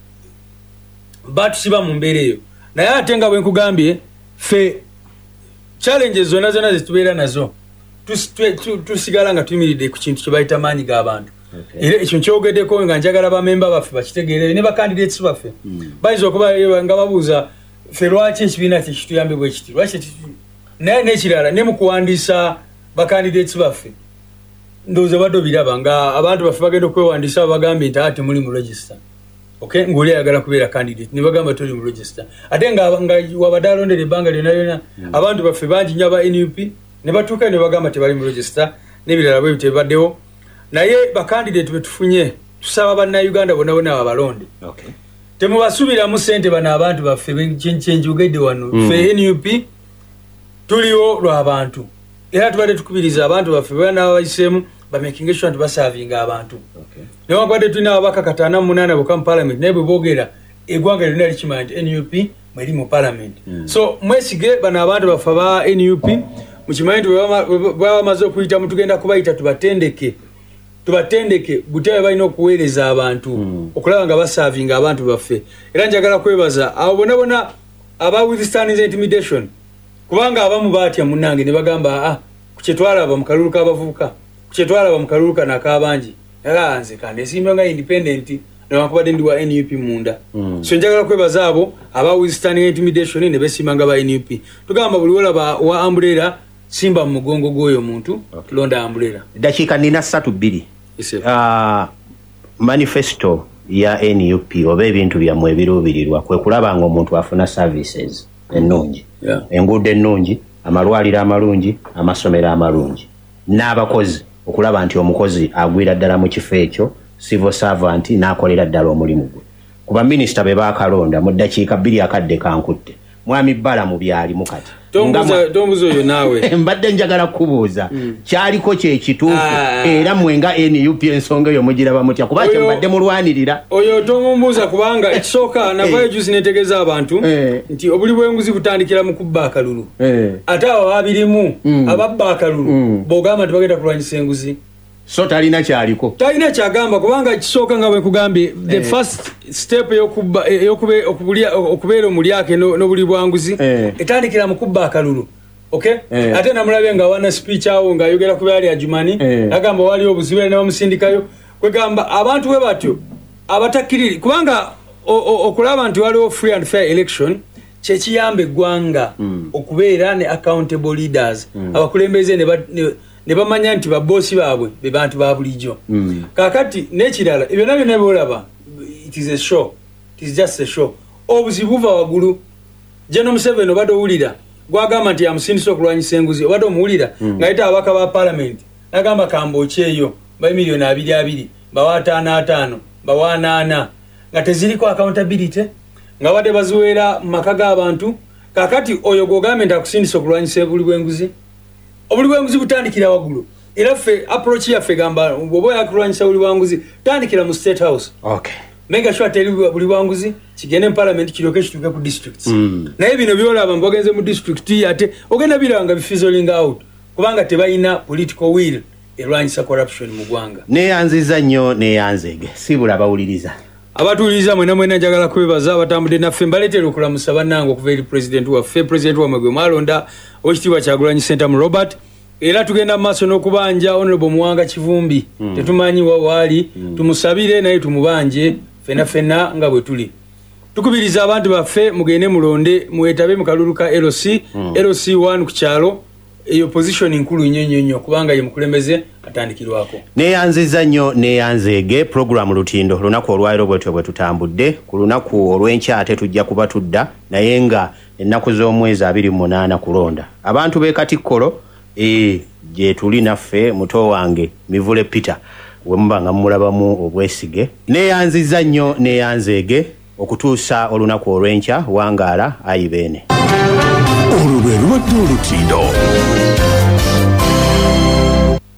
batusiba mu mbeera eyo. Naye ate nga bwe nkugambye fe challenges zonna zonna zetubeera nazo tusigala nga tuyimiridde ku kintu kye bayita maanyi g'abantu. Okay. Era ekyo kyogeddeko nga njagala bamemba baffe bakitegeere ne bacandidates baffe mm. bayinza okuba nga babuuza ffe lwaki ekibiina tekituyambe bwe kiti lwaki naye n'ekirala ne mu kuwandiisa bacandidates baffe ndowooza badde obiraba nga abantu baffe bagenda okwewandiisa bagambye nti ate muli mu register. Okay, ng'oli ayagala kubeera candidate ne bagamba toli mu register ate nga, nga wabadde alondera ebbanga lyonna lyonna mm. abantu baffe bangi nnyo aba N U P ne batuuka ne bagamba tebali mu register n'ebirala bwe bitebaddewo. Naye bakandidate betufunye tusaba bannayuganda bonna bonna abalonde. Okay. Temubasubiramu ssente bano abantu baffe kyenjogedde wano. Mm. Ffe N U P tuliwo lw'abantu era tubadde tukubiriza abantu baffe bana bayiseemu bamaking sure nti basavinga abantu. Okay. Newankubadde tulina ababaka kataana mu munaana bokka mu parliament naye bwe boogera eggwanga lyonna likimanya nti N U P mweri mu parliament. Mm. So mwesige bano abantu baffe aba N U P mukimanyi nti bwe bamaze okuyitamu tugenda kubayita tubatendeke tubatendeke butebe balina okuweereza abantu mm. okulaba nga basavinga abantu baffe. Era njagala kwebaza abo bonna bonna aba withstanding intimidation kubanga abamu baatya munnange ne bagamba ah kukyetwalaba mu kalulu k'abavubuka kukyetwalaba mu kalulu kano ak'abangi era nze kandi esimba nga independent newankubadde ndi wa N U P munda. Mm. So njagala kwebaza abo aba withstanding intimidation ne besimba nga ba N U P tugamba buli wolaba wa umbrella simba mu mugongo gw'oyo muntu. Okay. Londa umbrella. Dakiika nina ssatu bbiri. Uh, manifesto ya N U P oba ebintu byammwe ebiruubirirwa kwe kulaba nga omuntu afuna services ennungi. Yeah. Enguudo ennungi, amalwaliro amalungi, amasomero amalungi n'abakozi okulaba nti omukozi agwira ddala mu kifo ekyo civil servant n'akolera ddala omulimu gwe. Kuba minisita be baakalonda mu ddakiika bbiri akadde kankutte mwami bbala mu byali mukati tombuzo yo nawe mbadde njagala kubuuza mm. kyaliko kye kituufu ah. Era mwenga N U P ensonga eyo mugiraba mutya kuba kye mbadde mulwanirira oyo tomumbuuza kubanga ekisooka navayo juzi netegeeza abantu eh. nti obuli bw'enguzi butandikira mu kubba akalulu eh. ate abo babirimu mm. ababba akalulu mm. bw'ogamba tebagenda kulwanyisa enguzi so talina kyaliko talina kyagamba kubanga kisooka nga bwe kugambye the eh. first step yokuba yokube okubeera omulyake n'obuli bwanguzi eh. etandikira mu kubba akalulu. Okay. Eh. Ate namulabe nga wana speech awo nga ayogera ku byali ajumani eh. agamba wali obuzibe ne bamusindikayo kwegamba abantu we batyo abatakkiriri kubanga okulaba nti waliwo free and fair election kyekiyamba eggwanga mm. okubeera ne accountable leaders mm. abakulembeze ne, ne ne bamanya nti babbosi baabwe be bantu ba bulijjo. Mm. Kakati n'ekirala ebyo nabyo ne bolaba it is a show, it is just a show. Obuzibu buva waggulu. General Museveni obadde owulira gwagamba nti amusindisa okulwanyisa enguzi obadde omuwulira mm. ng'ayita abaka ba parliament n'agamba kambooki eyo ba miliyoni abiri abiri bawa ataano ataano bawa anaana nga teziriko accountability nga badde baziweera mu maka g'abantu. Kakati oyo gw'ogambye nti akusindisa okulwanyisa obuli bw'enguzi obuli bw'enguzi butandikira waggulu. Era ffe approach yaffe gamba bw'oba yakulwanyisa buli bwanguzi tandikira mu state house. Okay. Mega sure teri buli bwanguzi kigende mu parliament kiroke kituke ku districts. Mm. Naye bino byolaba mbogenze mu district ate ogenda biranga bifizzling out kubanga tebalina political will erwanyisa corruption mu ggwanga. Neyanziza nnyo neyanzege sibula bawuliriza. Abatuuliza mwena mwena njagala kwebaza abatambudde naffe mbaleetera okulamusa bannange okuva eri president waffe president wamwe gwe mwalonda Oweekitiibwa Kyagulanyi Ssentamu Robert. Era tugenda maaso n'okubanja Honorable Muwanga Kivumbi. Mm. Tetumanyi waali mm. tumusabire naye tumubanje fena fena nga bwe tuli. Tukubiriza abantu baffe mugende mulonde mwetabe mu kalulu ka L C mm. L C one ku kyalo eyo position nkulu nnyo nnyo kubanga ye mukulembeze atandikirwako. Neyanziza nnyo neyanzeege program lutindo lunaku olwaliro bwetwe bwe tutambudde ku lunaku olw'enkya ate tujja kuba tudda naye nga ennaku z'omwezi abiri mu munaana kulonda abantu b'e Katikkolo e gye tuli naffe muto wange Mivule Peter we muba nga mulabamu obwesige. Neyanziza nnyo neyanzeege okutuusa olunaku olw'enkya wangaala ayibeene. Olwo lwe lubadde olutindo.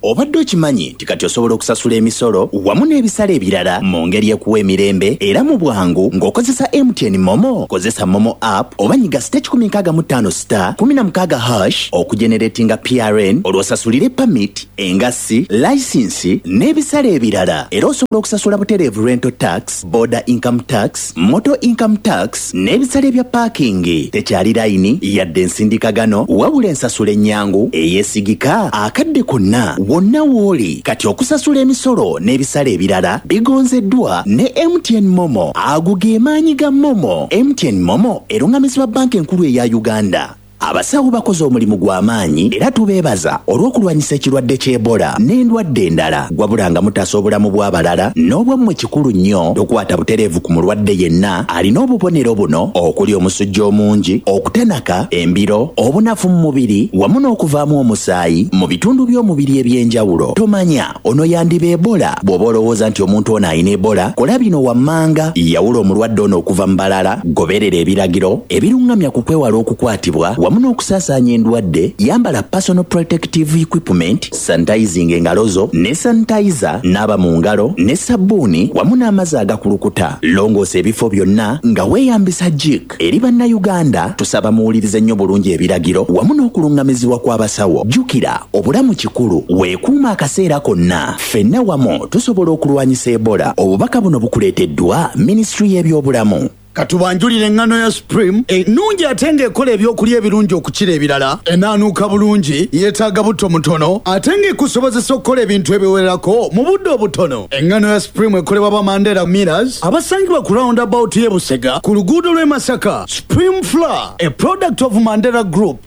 obadde okimanyi nti kati osobola okusasula emisolo wamu n'ebisale ebirala mu ngeri ekuwa emirembe era mu bwangu ng'okozesa M T N Momo. Kozesa Momo app oba nyiga star kumi nkaaga mu ttaano star kumi na mukaaga hash okugeneratinga P R N olwosasulire permit, engassi, license n'ebisale ebirala. Era osobola okusasula butereevu rental tax, border income tax, motor income tax n'ebisale bya parking. Tekyali layini yadde ensindikagano wabula ensasula ennyangu eyeesigika akadde konna wonna w'oli. Kati okusasula emisolo n'ebisale ebirala bigonzeddwa ne M T N Momo. Ago ge maanyi ga Momo. M T N Momo erungamizibwa banka enkulu eya Uganda. Abasawo bakoze omulimu gw'amaanyi era tubeebaza olw'okulwanyisa ekirwadde ky'Ebola n'endwadde endala. Wabula nga mutaasa obulamu bw'abalala n'obwammwe kikulu nnyo tokwata butereevu ku mulwadde yenna alina obubonero buno okuli omusujja omungi, okutanaka, embiro, obunafu mu mubiri wamu n'okuvaamu omusaayi mu bitundu by'omubiri eby'enjawulo. Tomanya ono yandiba Ebola. Bw'oba olowooza nti omuntu ono alina Ebola, kola bino wammanga. Yawula omulwadde ono okuva mu balala, goberera ebiragiro ebirungamya ku kwewala okukwatibwa wamu n'okusaasaanya endwadde. Yambala personal protective equipment, sanitizing engalo zo ne sanitizer, naaba mu ngalo ne sabbuuni wamu n'amazzi agakulukuta. Longoosa ebifo byonna nga weeyambisa jik. Eri bannayuganda tusaba muwulirize nnyo bulungi ebiragiro wamu n'okulungamizibwa kw'abasawo. Jjukira obulamu kikulu, weekuuma akaseera konna. Ffenna wamu tusobola okulwanyisa Ebola. Obubaka buno bukuleeteddwa Ministry y'ebyobulamu. Katubanjulire engano ya Supreme ennungi ate ng'ekola ebyokulya ebirungi okukira ebirala, enaanuuka bulungi, yeetaaga butto mutono ate ng'ekusobozesa okukola ebintu ebiwererako mu budde obutono. Engano ya Supreme ekolebwa ba Mandela Millers abasangibwa ku roundabout y'e Busega ku luguudo lw'e Masaka. Supreme Flour, a product of Mandela Group.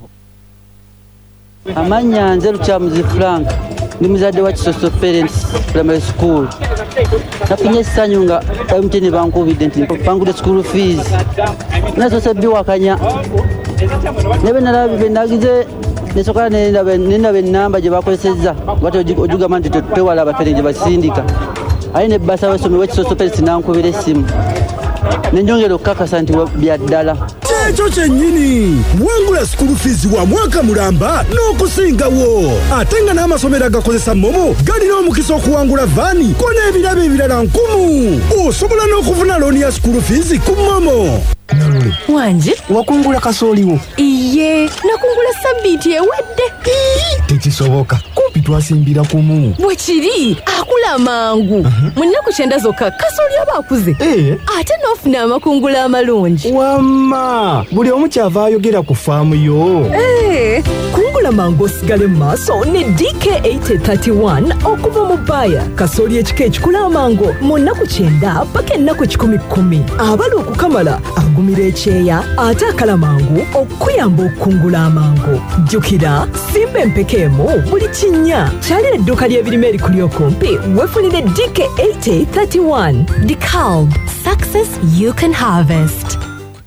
Amanya nze Lukyamuzi Frank, ndi muzadde wa Kisoso Parents Primary School. Nafunye essanyu nga M T N bankubidde nti bangudde school fees. Nasoose biwakanya. Nebe nalabi benagize nesokola nendaba ennamba gye bakozesezza bati ojugamba nti tewala abapere gye basindika. Aye ne bbasa w'essomero w'Ekisoso Parents nankubira essimu. Nenjongera okukakasa nti bya ddala. Ekyo kyennyini wangula school fees wa mwaka mulamba n'okusingawo. Ate nga n'amasomero agakozesa Momo galina omukisa okuwangula vaani ko n'ebirabo ebirala nkumu. Osobola n'okufuna looni ya school fees ku Momo. Wanje wakungula kasooliwo? Iye nakungula sabbiiti ewedde. Tekisoboka, kumpi twasimbira kumu. Bwe kiri akula mangu. Mu nnaku kyenda zokka kasooli aba akuze. Ate n'ofuna amakungula amalungi. Wamma buli omu kyava ayogera ku faamu yo. Eh, kungula mangu osigale mu maaso ne D K eight thirty-one okuva mu Baya. Kasooli ekika ekikula amangu mu nnaku kyenda paka ennaku kikumi kkumi. Abali okukamala agumira ekyeya ate akala mangu okuyamba okukungula amangu. Jjukira simba empekeemu buli kinnya. Kyalira edduuka ly'ebirime erikuli okumpi wefunire D K eight thirty-one. DeKalb, success you can harvest.